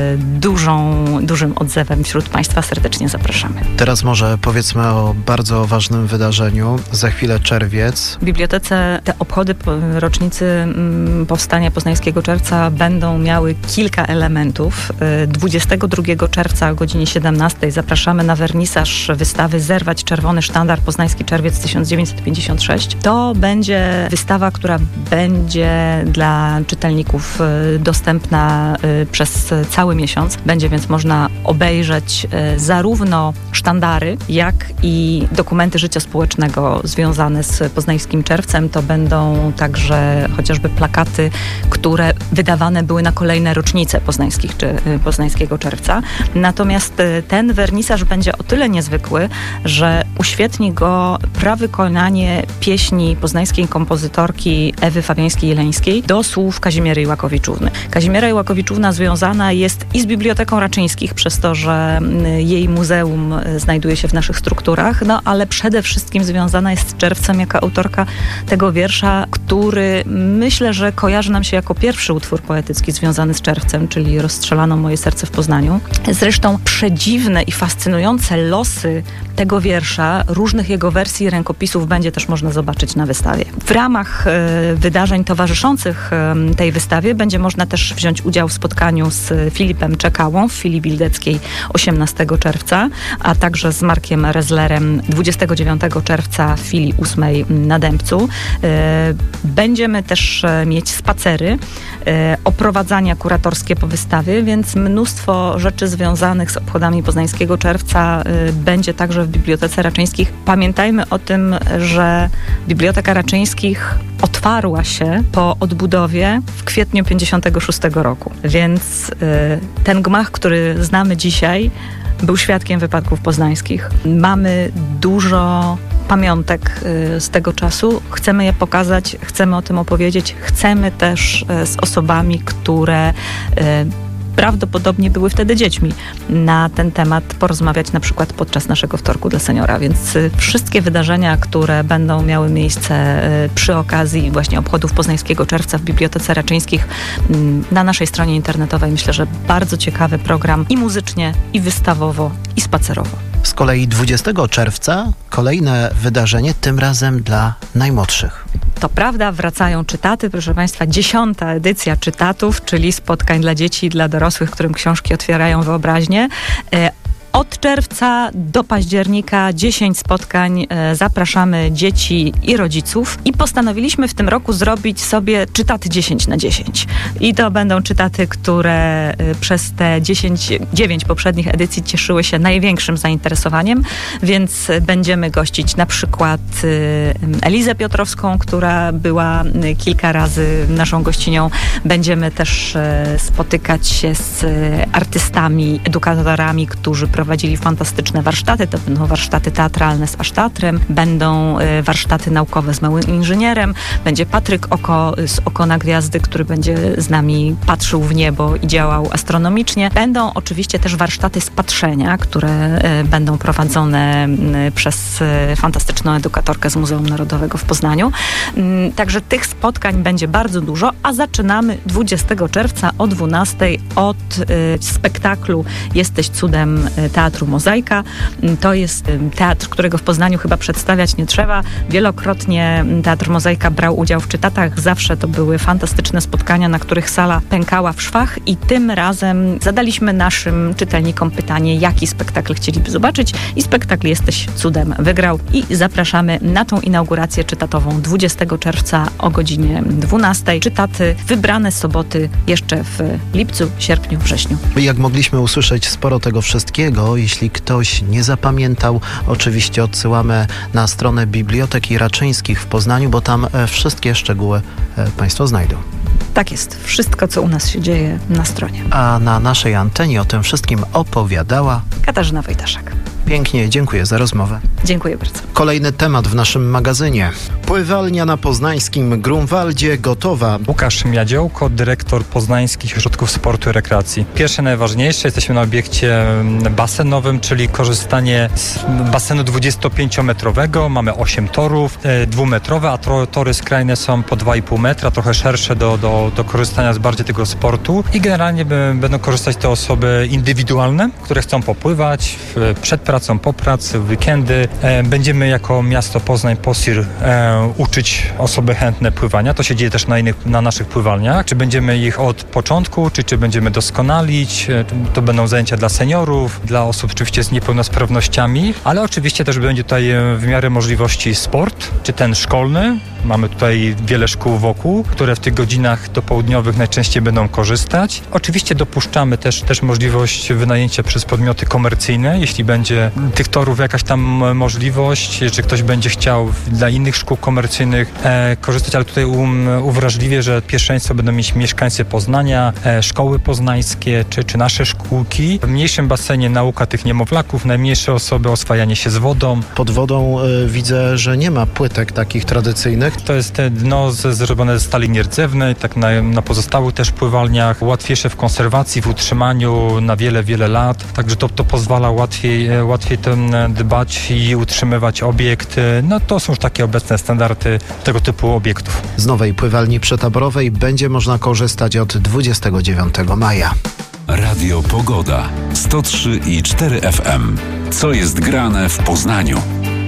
dużą, dużym odzewem wśród Państwa serdecznie zapraszamy. Teraz może powiedzmy o bardzo ważnym wydarzeniu. Za chwilę czerwiec. W bibliotece te obchody rocznicy powstania Poznańskiego Czerwca będą miały kilka elementów. dwudziestego drugiego czerwca o godzinie siedemnastej zapraszamy na wernisaż wystawy Zerwać Czerwony Sztandar Poznański Czerwiec tysiąc dziewięćset pięćdziesiąt sześć. To będzie wystawa, która będzie dla czytelników dostępna przez cały miesiąc. Będzie więc można obejrzeć zarówno sztandary, jak i dokumenty życia społecznego związane z Poznańskim Czerwcem. To będą także chociażby plakaty, które wydawane były na kolejne rocznice poznańskich czy Poznańskiego Czerwca. Natomiast ten wernisaż będzie o tyle niezwykły, że uświetni go prawykonanie pieśni poznańskiej kompozytorki Ewy Fabiańskiej-Jeleńskiej do słów Kazimiery Iłakowiczówny. Kazimiera Iłakowiczówna związana jest i z Biblioteką Raczyńskich, przez to, że jej muzeum znajduje się w naszych strukturach, no ale przede wszystkim związana jest z Czerwcem jako autorka tego wiersza, który myślę, że kojarzy nam się jako pierwszy utwór poetycki związany z Czerwcem, czyli Rozstrzelano moje serce w Poznaniu. Zresztą przedziwne i fascynujące losy tego wiersza, różnych jego wersji i rękopisów będzie też można zobaczyć na wystawie. W ramach e, wydarzeń towarzyszących e, tej wystawie będzie można też wziąć udział w spotkaniu z Filipem Czekałą w filii Bildeckiej osiemnastego czerwca, a także z Markiem Rezlerem dwudziestego dziewiątego czerwca w filii ósmej na Dębcu. E, będziemy też mieć spacery, e, oprowadzania kuratorskie po wystawie, więc mnóstwo rzeczy związanych z obchodami Poznańskiego Czerwca e, będzie także w Bibliotece Raczyńskich. Pamiętajmy o tym, że Biblioteka Raczyńskich otwarła się po odbudowie w kwietniu pięćdziesiątego szóstego roku. Więc y, ten gmach, który znamy dzisiaj, był świadkiem wypadków poznańskich. Mamy dużo pamiątek y, z tego czasu. Chcemy je pokazać, chcemy o tym opowiedzieć. Chcemy też y, z osobami, które y, prawdopodobnie były wtedy dziećmi, na ten temat porozmawiać na przykład podczas naszego wtorku dla seniora. Więc y, wszystkie wydarzenia, które będą miały miejsce y, przy okazji właśnie obchodów Poznańskiego Czerwca w Bibliotece Raczyńskich y, na naszej stronie internetowej, myślę, że bardzo ciekawy program i muzycznie, i wystawowo, i spacerowo. Z kolei dwudziestego czerwca kolejne wydarzenie, tym razem dla najmłodszych. To prawda, wracają czytaty, proszę Państwa, dziesiąta edycja czytatów, czyli spotkań dla dzieci i dla dorosłych, którym książki otwierają wyobraźnię. Od czerwca do października dziesięć spotkań. Zapraszamy dzieci i rodziców i postanowiliśmy w tym roku zrobić sobie czytaty dziesięć na dziesięć. I to będą czytaty, które przez te dziesięć, dziewięć poprzednich edycji cieszyły się największym zainteresowaniem, więc będziemy gościć na przykład Elizę Piotrowską, która była kilka razy naszą gościnią. Będziemy też spotykać się z artystami, edukatorami, którzy prowadzili fantastyczne warsztaty. To będą warsztaty teatralne z Asztatrem, będą y, warsztaty naukowe z Małym Inżynierem, będzie Patryk Oko z Oko na Gwiazdy, który będzie z nami patrzył w niebo i działał astronomicznie. Będą oczywiście też warsztaty z patrzenia, które y, będą prowadzone y, przez y, fantastyczną edukatorkę z Muzeum Narodowego w Poznaniu. Y, także tych spotkań będzie bardzo dużo, a zaczynamy dwudziestego czerwca o dwunastej od y, spektaklu Jesteś cudem Teatru Mozaika. To jest teatr, którego w Poznaniu chyba przedstawiać nie trzeba. Wielokrotnie Teatr Mozaika brał udział w czytatach. Zawsze to były fantastyczne spotkania, na których sala pękała w szwach i tym razem zadaliśmy naszym czytelnikom pytanie, jaki spektakl chcieliby zobaczyć i spektakl Jesteś cudem wygrał i zapraszamy na tą inaugurację czytatową dwudziestego czerwca o godzinie dwunastej. Czytaty wybrane soboty jeszcze w lipcu, sierpniu, wrześniu. Jak mogliśmy usłyszeć, sporo tego wszystkiego. Jeśli ktoś nie zapamiętał, oczywiście odsyłamy na stronę Biblioteki Raczyńskich w Poznaniu, bo tam wszystkie szczegóły Państwo znajdą. Tak jest. Wszystko, co u nas się dzieje na stronie. A na naszej antenie o tym wszystkim opowiadała Katarzyna Wojtaszak. Pięknie, dziękuję za rozmowę. Dziękuję bardzo. Kolejny temat w naszym magazynie. Pływalnia na poznańskim Grunwaldzie gotowa. Łukasz Miadziołko, dyrektor Poznańskich Ośrodków Sportu i Rekreacji. Pierwsze, najważniejsze, jesteśmy na obiekcie basenowym, czyli korzystanie z basenu dwudziestopięciometrowego. Mamy osiem torów, e, dwumetrowe, a to, tory skrajne są po dwa i pół metra, trochę szersze do, do, do korzystania z bardziej tego sportu. I generalnie b, będą korzystać te osoby indywidualne, które chcą popływać w, przed pracą, po pracy, w weekendy. E, będziemy jako miasto Poznań, POSIR, e, uczyć osoby chętne pływania. To się dzieje też na innych, na naszych pływalniach. Czy będziemy ich od początku, czy, czy będziemy doskonalić. To będą zajęcia dla seniorów, dla osób oczywiście z niepełnosprawnościami, ale oczywiście też będzie tutaj w miarę możliwości sport, czy ten szkolny. Mamy tutaj wiele szkół wokół, które w tych godzinach dopołudniowych najczęściej będą korzystać. Oczywiście dopuszczamy też, też możliwość wynajęcia przez podmioty komercyjne, jeśli będzie tych torów jakaś tam możliwość, czy ktoś będzie chciał dla innych szkół komercyjnych e, korzystać, ale tutaj um, uwrażliwię, że pierwszeństwo będą mieć mieszkańcy Poznania, e, szkoły poznańskie, czy, czy nasze szkółki. W mniejszym basenie nauka tych niemowlaków, najmniejsze osoby, oswajanie się z wodą. Pod wodą y, widzę, że nie ma płytek takich tradycyjnych. To jest te dno z, zrobione ze stali nierdzewnej, tak na, na pozostałych też pływalniach, łatwiejsze w konserwacji, w utrzymaniu na wiele, wiele lat, także to, to pozwala łatwiej, łatwiej ten dbać i utrzymywać obiekt. No to są już takie obecne standardy tego typu obiektów. Z nowej pływalni przetaborowej będzie można korzystać od dwudziestego dziewiątego maja. Radio Pogoda sto trzy i cztery F M. Co jest grane w Poznaniu?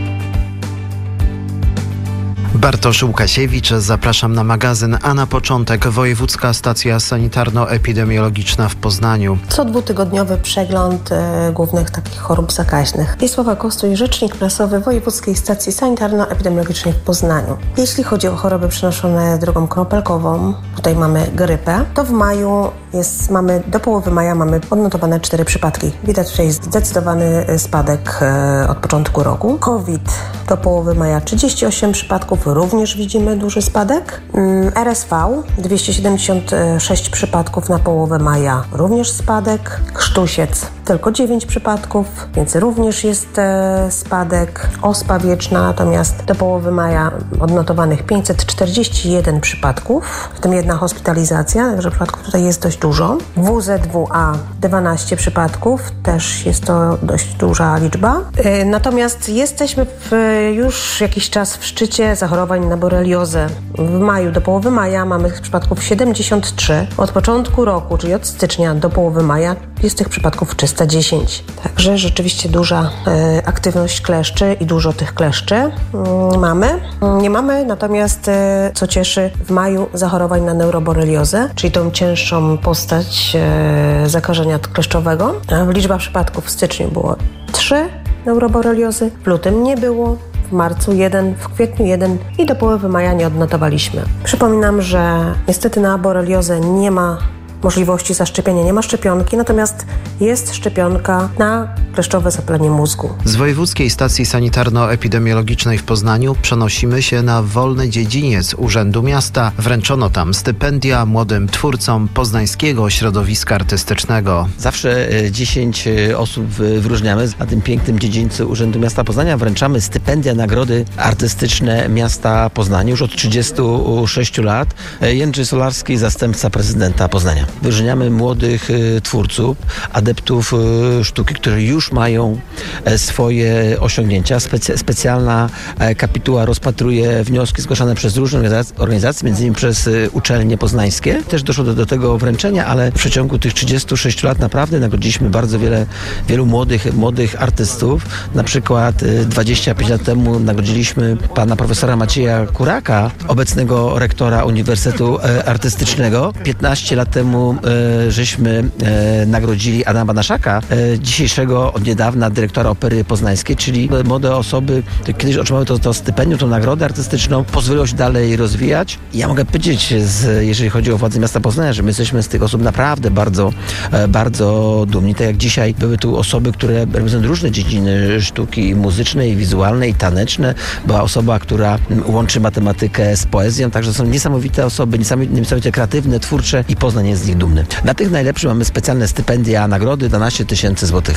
Bartosz Łukasiewicz, zapraszam na magazyn, a na początek Wojewódzka Stacja Sanitarno-Epidemiologiczna w Poznaniu. Co dwutygodniowy przegląd e, głównych takich chorób zakaźnych. Wiesława Kostuj, rzecznik prasowy Wojewódzkiej Stacji Sanitarno-Epidemiologicznej w Poznaniu. Jeśli chodzi o choroby przenoszone drogą kropelkową, tutaj mamy grypę, to w maju jest, mamy, do połowy maja mamy odnotowane cztery przypadki. Widać tutaj zdecydowany spadek e, od początku roku. COVID do połowy maja trzydzieści osiem przypadków, również widzimy duży spadek. R S V dwieście siedemdziesiąt sześć przypadków na połowę maja, również spadek. Krztusiec tylko dziewięć przypadków, więc również jest e, spadek. Ospa wieczna natomiast do połowy maja odnotowanych pięćset czterdzieści jeden przypadków, w tym jedna hospitalizacja, także przypadków tutaj jest dość dużo. W Z W A dwanaście przypadków, też jest to dość duża liczba. E, natomiast jesteśmy w, już jakiś czas w szczycie zachorowań na boreliozę. W maju, do połowy maja mamy przypadków siedemdziesiąt trzy. Od początku roku, czyli od stycznia do połowy maja jest tych przypadków trzysta dziesięć. Także rzeczywiście duża e, aktywność kleszczy i dużo tych kleszczy e, mamy. Nie mamy natomiast, e, co cieszy, w maju zachorowań na neuroboreliozę, czyli tą cięższą postać e, zakażenia kleszczowego. Liczba przypadków w styczniu było trzy neuroboreliozy, w lutym nie było. W marcu jeden, w kwietniu jeden i do połowy maja nie odnotowaliśmy. Przypominam, że niestety na boreliozę nie ma możliwości zaszczepienia, nie ma szczepionki, natomiast jest szczepionka na kleszczowe zapalenie mózgu. Z Wojewódzkiej Stacji Sanitarno-Epidemiologicznej w Poznaniu przenosimy się na wolny dziedziniec Urzędu Miasta. Wręczono tam stypendia młodym twórcom poznańskiego środowiska artystycznego. Zawsze dziesięć osób wyróżniamy. Na tym pięknym dziedzińcu Urzędu Miasta Poznania wręczamy stypendia, nagrody artystyczne miasta Poznania już od trzydziestu sześciu lat. Jędrzej Solarski, zastępca prezydenta Poznania. Wyróżniamy młodych y, twórców, adeptów y, sztuki, którzy już mają e, swoje osiągnięcia. Specy- specjalna e, kapituła rozpatruje wnioski zgłaszane przez różne organizacje, między innymi przez y, uczelnie poznańskie. Też doszło do, do tego wręczenia, ale w przeciągu tych trzydziestu sześciu lat naprawdę nagrodziliśmy bardzo wiele, wielu młodych, młodych artystów. Na przykład y, dwadzieścia pięć lat temu nagrodziliśmy pana profesora Macieja Kuraka, obecnego rektora Uniwersytetu e, Artystycznego. piętnaście lat temu E, żeśmy e, nagrodzili Adama Banaszaka, e, dzisiejszego od niedawna dyrektora Opery Poznańskiej, czyli młode osoby, kiedyś otrzymały to, to stypendium, tą nagrodę artystyczną, pozwoliło się dalej rozwijać. I ja mogę powiedzieć, z, jeżeli chodzi o władze miasta Poznania, że my jesteśmy z tych osób naprawdę bardzo, e, bardzo dumni. Tak jak dzisiaj były tu osoby, które reprezentują różne dziedziny sztuki muzycznej, wizualnej, taneczne. Była osoba, która łączy matematykę z poezją, także są niesamowite osoby, niesamowicie, niesamowicie kreatywne, twórcze i Poznań jest z nich dumny. Na tych najlepszych mamy specjalne stypendia, nagrody dwanaście tysięcy złotych. Nazywam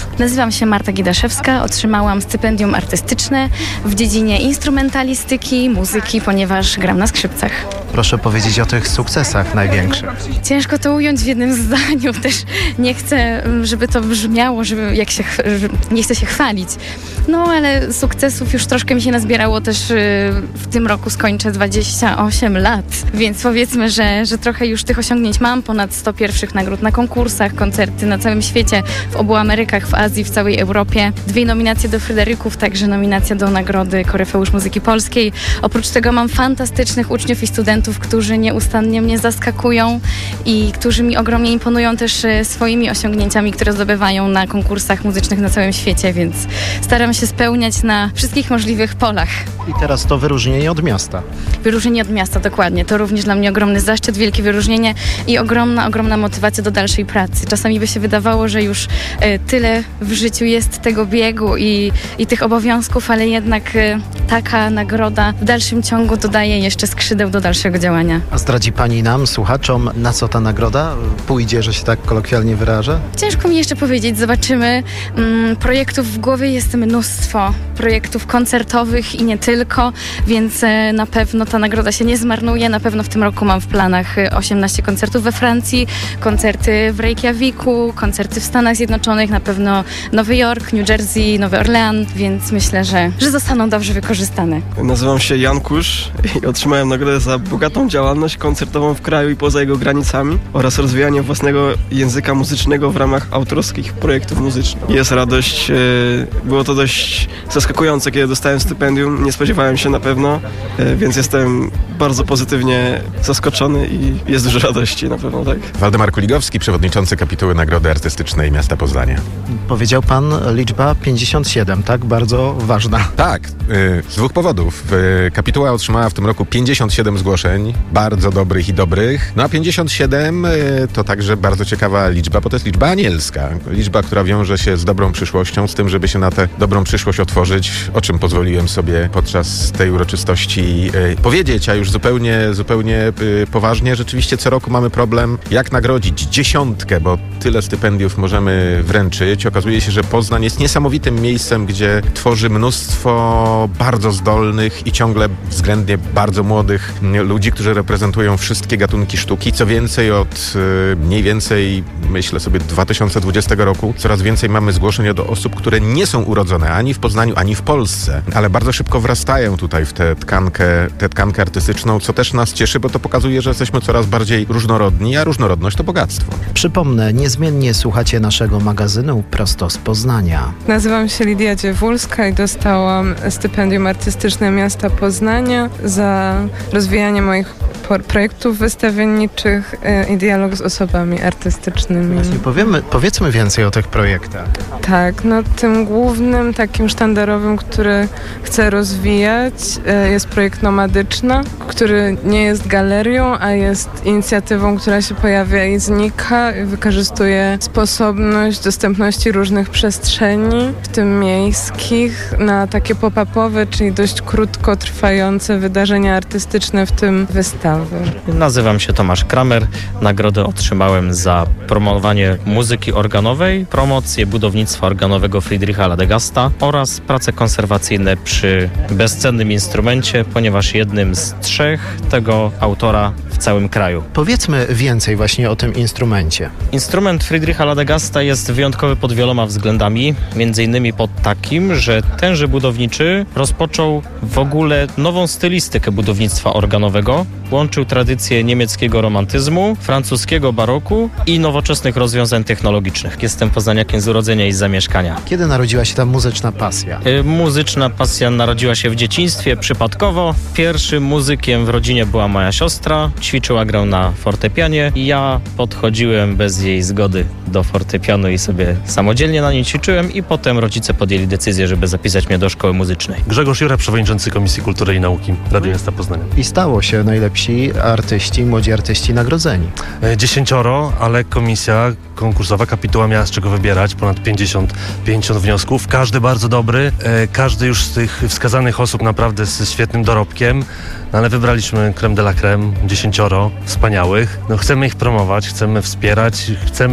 Nazywam się Marta Gidaszewska, otrzymałam stypendium artystyczne w dziedzinie instrumentalistyki, muzyki, ponieważ gram na skrzypcach. Proszę powiedzieć o tych sukcesach największych. Ciężko to ująć w jednym zdaniu, też nie chcę, żeby to brzmiało, żeby jak się, nie chcę się chwalić. No ale sukcesów już troszkę mi się nazbierało też w tym roku skończę dwadzieścia osiem lat, więc powiedzmy, że, że trochę już tych osiągnięć mam, ponad sto pierwszych nagród na konkursach, koncerty na całym świecie, w obu Amerykach, w Azji, w całej Europie, dwie nominacje do Fryderyków, także nominacja do nagrody Koryfeusz Muzyki Polskiej. Oprócz tego mam fantastycznych uczniów i studentów, którzy nieustannie mnie zaskakują i którzy mi ogromnie imponują też swoimi osiągnięciami, które zdobywają na konkursach muzycznych na całym świecie, więc staram się spełniać na wszystkich możliwych polach. I teraz to wyróżnienie od miasta. Wyróżnienie od miasta, dokładnie. To również dla mnie ogromny zaszczyt, wielkie wyróżnienie i ogromna, ogromna motywacja do dalszej pracy. Czasami by się wydawało, że już e, tyle w życiu jest tego biegu i, i tych obowiązków, ale jednak e, taka nagroda w dalszym ciągu dodaje jeszcze skrzydeł do dalszego działania. A zdradzi Pani nam, słuchaczom, na co ta nagroda pójdzie, że się tak kolokwialnie wyrażę? Ciężko mi jeszcze powiedzieć, zobaczymy. Mm, projektów w głowie jest mnóstwo, projektów koncertowych i nie tylko, więc e, na pewno ta nagroda się nie zmarnuje. Na pewno w tym roku mam w planach osiemnaście koncertów we Francji, koncerty w Reykjaviku, koncerty w Stanach Zjednoczonych, na pewno Nowy Jork, New Jersey, Nowy Orlean, więc myślę, że, że zostaną dobrze wykorzystane. Nazywam się Jan Kusz i otrzymałem nagrodę za bogatą działalność koncertową w kraju i poza jego granicami oraz rozwijanie własnego języka muzycznego w ramach autorskich projektów muzycznych. Jest radość, było to dość zaskakujące, kiedy dostałem stypendium, nie spodziewałem się na pewno, więc jestem bardzo pozytywnie zaskoczony i jest dużo radości na pewno, tak. Waldemar Kuligowski, przewodniczący kapituły Nagrody Artystycznej Miasta Poznania. Powiedział pan liczba pięćdziesiąt siedem, tak? Bardzo ważna. Tak, z dwóch powodów. Kapituła otrzymała w tym roku pięćdziesiąt siedem zgłoszeń, bardzo dobrych i dobrych. No a pięćdziesiąt siedem to także bardzo ciekawa liczba, bo to jest liczba anielska. Liczba, która wiąże się z dobrą przyszłością, z tym, żeby się na tę dobrą przyszłość otworzyć, o czym pozwoliłem sobie podczas tej uroczystości powiedzieć, a już zupełnie, zupełnie poważnie. Rzeczywiście co roku mamy problem, jak nagrodzić dziesiątkę, bo tyle stypendiów możemy wręczyć. Okazuje się, że Poznań jest niesamowitym miejscem, gdzie tworzy mnóstwo bardzo zdolnych i ciągle względnie bardzo młodych ludzi, którzy reprezentują wszystkie gatunki sztuki. Co więcej, od mniej więcej, myślę sobie, dwa tysiące dwudziestego roku coraz więcej mamy zgłoszeń od osób, które nie są urodzone ani w Poznaniu, ani w Polsce, ale bardzo szybko wrastają tutaj w tę tkankę, tę tkankę artystyczną, co też nas cieszy, bo to pokazuje, że jesteśmy coraz bardziej różnorodni, a różnorodność to bogactwo. Przypomnę, niezmiennie słuchacie naszego magazynu prosto z Poznania. Nazywam się Lidia Dziewulska i dostałam stypendium artystyczne Miasta Poznania za rozwijanie moich projektów wystawienniczych i dialog z osobami artystycznymi. Właśnie powiemy, powiedzmy więcej o tych projektach. Tak, no tym głównym, takim sztandarowym, który chcę rozwijać, jest projekt Nomadyczna, który nie jest galerią, a jest inicjatywą, która się pojawia i znika i wykorzystuje sposobność dostępności różnych przestrzeni, w tym miejskich, na takie pop-upowe, czyli dość krótko trwające wydarzenia artystyczne, w tym wystawy. Nazywam się Tomasz Kramer. Nagrodę otrzymałem za promowanie muzyki organowej, promocję budownictwa organowego Friedricha Ladegasta oraz prace konserwacyjne przy bezcennym instrumencie, ponieważ jednym z trzech tego autora w całym kraju. Powiedzmy więcej właśnie o tym instrumencie. Instrument Friedricha Ladegasta jest wyjątkowy pod wieloma względami, między innymi pod takim, że tenże budowniczy rozpoczął w ogóle nową stylistykę budownictwa organowego, łączył tradycję niemieckiego romantyzmu, francuskiego baroku i nowoczesnych rozwiązań technologicznych. Jestem poznaniakiem z urodzenia i z zamieszkania. Kiedy narodziła się ta muzyczna pasja? Y, muzyczna pasja narodziła się w dzieciństwie, przypadkowo. Pierwszym muzykiem w rodzinie była moja siostra. Ćwiczyła grę na fortepianie i ja podchodziłem bez jej zgody do fortepianu i sobie samodzielnie na nim ćwiczyłem i potem rodzice podjęli decyzję, żeby zapisać mnie do szkoły muzycznej. Grzegorz Jura, przewodniczący Komisji Kultury i Nauki Rady Miasta Poznania. I stało się najlepsi artyści, młodzi artyści nagrodzeni. Dziesięcioro, ale komisja konkursowa, kapituła miała z czego wybierać, ponad pięćdziesiąt, pięćdziesiąt wniosków. Każdy bardzo dobry, każdy już z tych wskazanych osób naprawdę z świetnym dorobkiem, no ale wybraliśmy crème de la crème, dziesięcioro wspaniałych. No chcemy ich promować, chcemy wspierać, chcemy, żeby miasto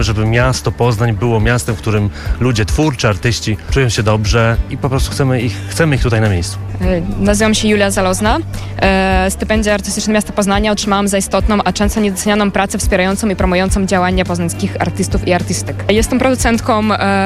miasto Poznań było miastem, w którym ludzie twórczy, artyści czują się dobrze i po prostu chcemy ich, chcemy ich tutaj na miejscu. Nazywam się Julia Zalozna. Stypendia Artystyczne Miasta Poznania otrzymałam za istotną, a często niedocenianą pracę wspierającą i promującą działania poznańskich artystów i artystek. Jestem producentką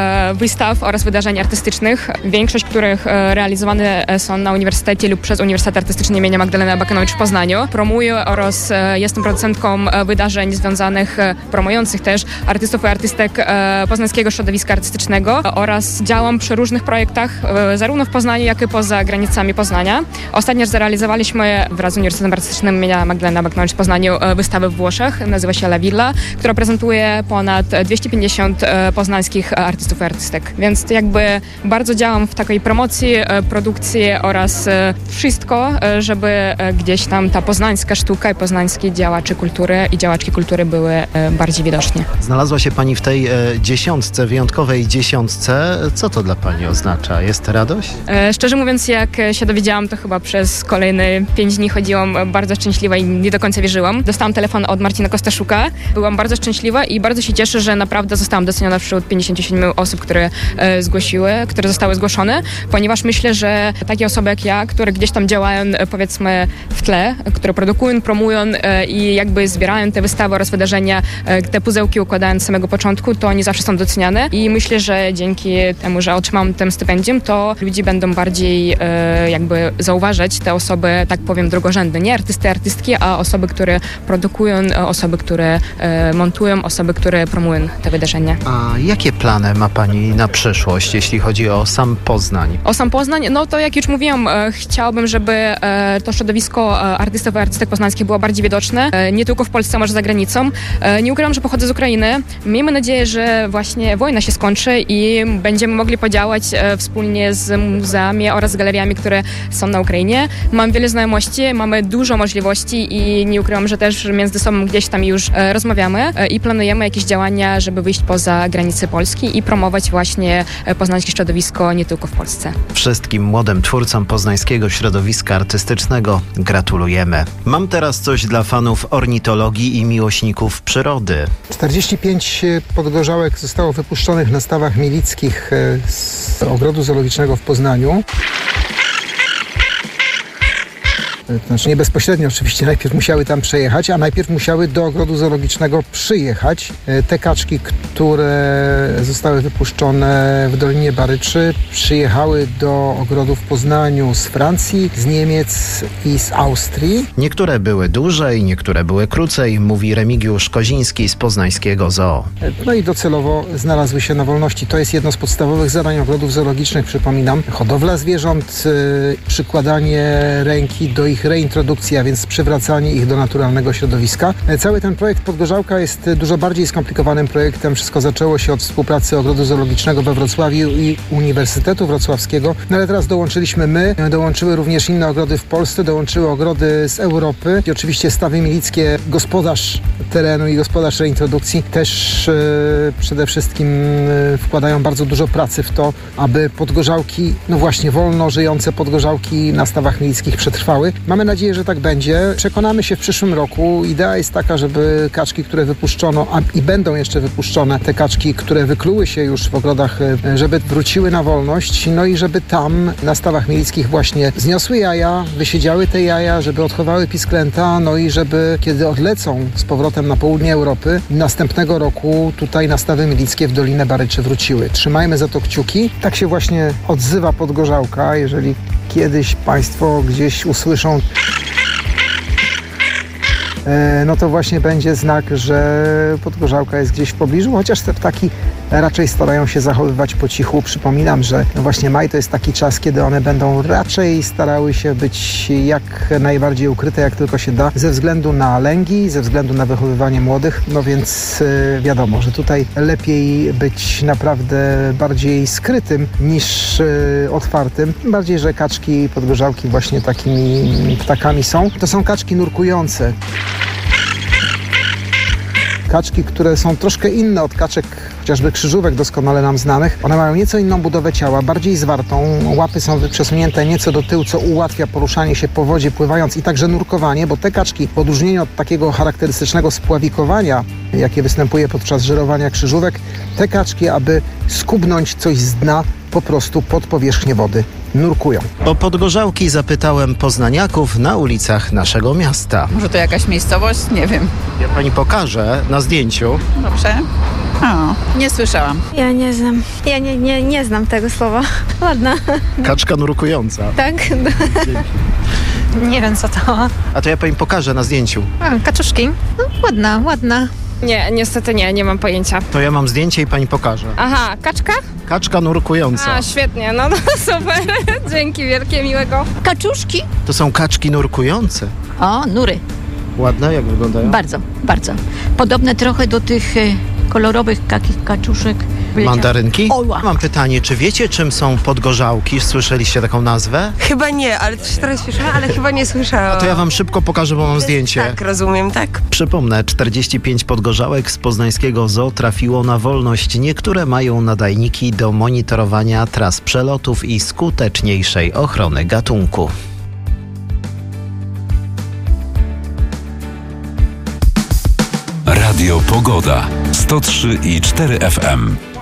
wystaw oraz wydarzeń artystycznych, większość których realizowane są na uniwersytecie lub przez Uniwersytet Artystyczny im. Magdaleny Abakanowicz w Poznaniu. Promuję oraz jestem producentką wydarzeń związanych, promujących też artystów i artystek poznańskiego środowiska artystycznego oraz działam przy różnych projektach, zarówno w Poznaniu, jak i poza granicami Poznania. Ostatnio zrealizowaliśmy wraz z Uniwersytetem Artystycznym im. Magdaleny Abakanowicz w Poznaniu wystawę w Włoszech, nazywa się La Villa, która prezentuje ponad dwieście pięćdziesiąt poznańskich artystów i artystek. Więc jakby bardzo działam w takiej promocji, produkcji oraz wszystko, żeby gdzieś tam ta poznańska sztuka i poznańskie działacze kultury i działaczki kultury były bardziej widoczne. Znalazła się Pani w tej dziesiątce, wyjątkowej dziesiątce. Co to dla Pani oznacza? Jest radość? E, szczerze mówiąc, jak się dowiedziałam, to chyba przez kolejne pięć dni chodziłam bardzo szczęśliwa i nie do końca wierzyłam. Dostałam telefon od Marcina Kostaszuka. Byłam bardzo szczęśliwa i bardzo się cieszę, że naprawdę zostałam doceniona wśród pięćdziesięciu siedmiu osób, które e, zgłosiły, które zostały zgłoszone, ponieważ myślę, że takie osoby jak ja, które gdzieś tam działają, powiedzmy, w tle, które produkują, promują e, i jakby zbierają te wystawy oraz wydarzenia, e, te pudełki układając z samego początku, to oni zawsze są doceniane i myślę, że dzięki temu, że otrzymam tę stypendium, to ludzie będą bardziej e, jakby zauważać te osoby, tak powiem, drugorzędne. Nie artysty, artystki, a osoby, które produkują, osoby, które e, montują, osoby, które promują te wydarzenia. A jakie plany ma Pani na przyszłość, jeśli chodzi o sam Poznań? O sam Poznań? No to jak już mówiłam, e, chciałabym, żeby e, to środowisko e, artystów i artystek poznańskich było bardziej widoczne, e, nie tylko w Polsce, a może za granicą. E, nie ukrywam, że pochodzę z Ukrainy. Miejmy nadzieję, że właśnie wojna się skończy i będziemy mogli podziałać e, wspólnie z muzeami oraz z galeriami, które są na Ukrainie. Mam wiele znajomości, mamy dużo możliwości i nie ukrywam, że też między sobą gdzieś tam już e, rozmawiamy e, i planujemy jakieś działania, żeby wyjść poza granice Polski i promować właśnie e, poznańskie środowisko nie tylko w Polsce. Wszystkim młodym twórcom poznańskiego środowiska artystycznego gratulujemy. Mam teraz coś dla fanów ornitologii i miłośników przyrody. czterdzieści pięć podgorzałek zostało wypuszczonych na stawach milickich z ogrodu zoologicznego w Poznaniu. Znaczy nie bezpośrednio oczywiście, najpierw musiały tam przejechać, a najpierw musiały do ogrodu zoologicznego przyjechać. Te kaczki, które zostały wypuszczone w Dolinie Baryczy, przyjechały do ogrodu w Poznaniu z Francji, z Niemiec i z Austrii. Niektóre były dłużej, niektóre były krócej, mówi Remigiusz Koziński z poznańskiego zoo. No i docelowo znalazły się na wolności. To jest jedno z podstawowych zadań ogrodów zoologicznych, przypominam. Hodowla zwierząt, przykładanie ręki do ich reintrodukcji, a więc przywracanie ich do naturalnego środowiska. Cały ten projekt Podgorzałka jest dużo bardziej skomplikowanym projektem. Wszystko zaczęło się od współpracy Ogrodu Zoologicznego we Wrocławiu i Uniwersytetu Wrocławskiego. No ale teraz dołączyliśmy my, dołączyły również inne ogrody w Polsce, dołączyły ogrody z Europy i oczywiście stawy milickie, gospodarz terenu i gospodarz reintrodukcji też e, przede wszystkim e, wkładają bardzo dużo pracy w to, aby podgorzałki, no właśnie wolno żyjące podgorzałki na stawach milickich przetrwały. Mamy nadzieję, że tak będzie. Przekonamy się w przyszłym roku. Idea jest taka, żeby kaczki, które wypuszczono, a i będą jeszcze wypuszczone, te kaczki, które wykluły się już w ogrodach, żeby wróciły na wolność, no i żeby tam na stawach milickich właśnie zniosły jaja, wysiedziały te jaja, żeby odchowały pisklęta, no i żeby kiedy odlecą z powrotem na południe Europy, następnego roku tutaj na stawy milickie w Dolinę Baryczy wróciły. Trzymajmy za to kciuki. Tak się właśnie odzywa Podgorzałka. Jeżeli kiedyś Państwo gdzieś usłyszą, no to właśnie będzie znak, że Podgorzałka jest gdzieś w pobliżu, chociaż te ptaki raczej starają się zachowywać po cichu. Przypominam, że no właśnie maj to jest taki czas, kiedy one będą raczej starały się być jak najbardziej ukryte, jak tylko się da, ze względu na lęgi, ze względu na wychowywanie młodych. No więc yy, wiadomo, że tutaj lepiej być naprawdę bardziej skrytym niż yy, otwartym. Tym bardziej, że kaczki Podgorzałki właśnie takimi ptakami są. To są kaczki nurkujące. Kaczki, które są troszkę inne od kaczek chociażby krzyżówek doskonale nam znanych. One mają nieco inną budowę ciała, bardziej zwartą. Łapy są przesunięte nieco do tyłu, co ułatwia poruszanie się po wodzie pływając i także nurkowanie, bo te kaczki w odróżnieniu od takiego charakterystycznego spławikowania jakie występuje podczas żerowania krzyżówek. Te kaczki, aby skubnąć coś z dna, po prostu pod powierzchnię wody nurkują. O podgorzałki zapytałem poznaniaków na ulicach naszego miasta. Może to jakaś miejscowość? Nie wiem. Ja pani pokażę na zdjęciu. Dobrze. O, nie słyszałam. Ja nie znam. Ja nie, nie, nie znam tego słowa. Ładna. Kaczka nurkująca. Tak? Nie wiem co to. A to ja pani pokażę na zdjęciu. A, kaczuszki. No, ładna, ładna. Nie, niestety nie, nie mam pojęcia. To ja mam zdjęcie i pani pokażę. Aha, kaczka? Kaczka nurkująca. A, świetnie, no, no super. Dzięki wielkie, miłego. Kaczuszki? To są kaczki nurkujące. O, nury. Ładne, jak wyglądają? Bardzo, bardzo. Podobne trochę do tych e, kolorowych takich kaczuszek. Mandarynki? Oła. Mam pytanie, czy wiecie, czym są podgorzałki? Słyszeliście taką nazwę? Chyba nie, ale też teraz słyszałam, ale chyba nie słyszałam. A to ja wam szybko pokażę, bo mam zdjęcie. Tak, rozumiem, tak. Przypomnę, czterdzieści pięć podgorzałek z poznańskiego zoo trafiło na wolność. Niektóre mają nadajniki do monitorowania tras przelotów i skuteczniejszej ochrony gatunku. Radio Pogoda sto trzy i cztery F M.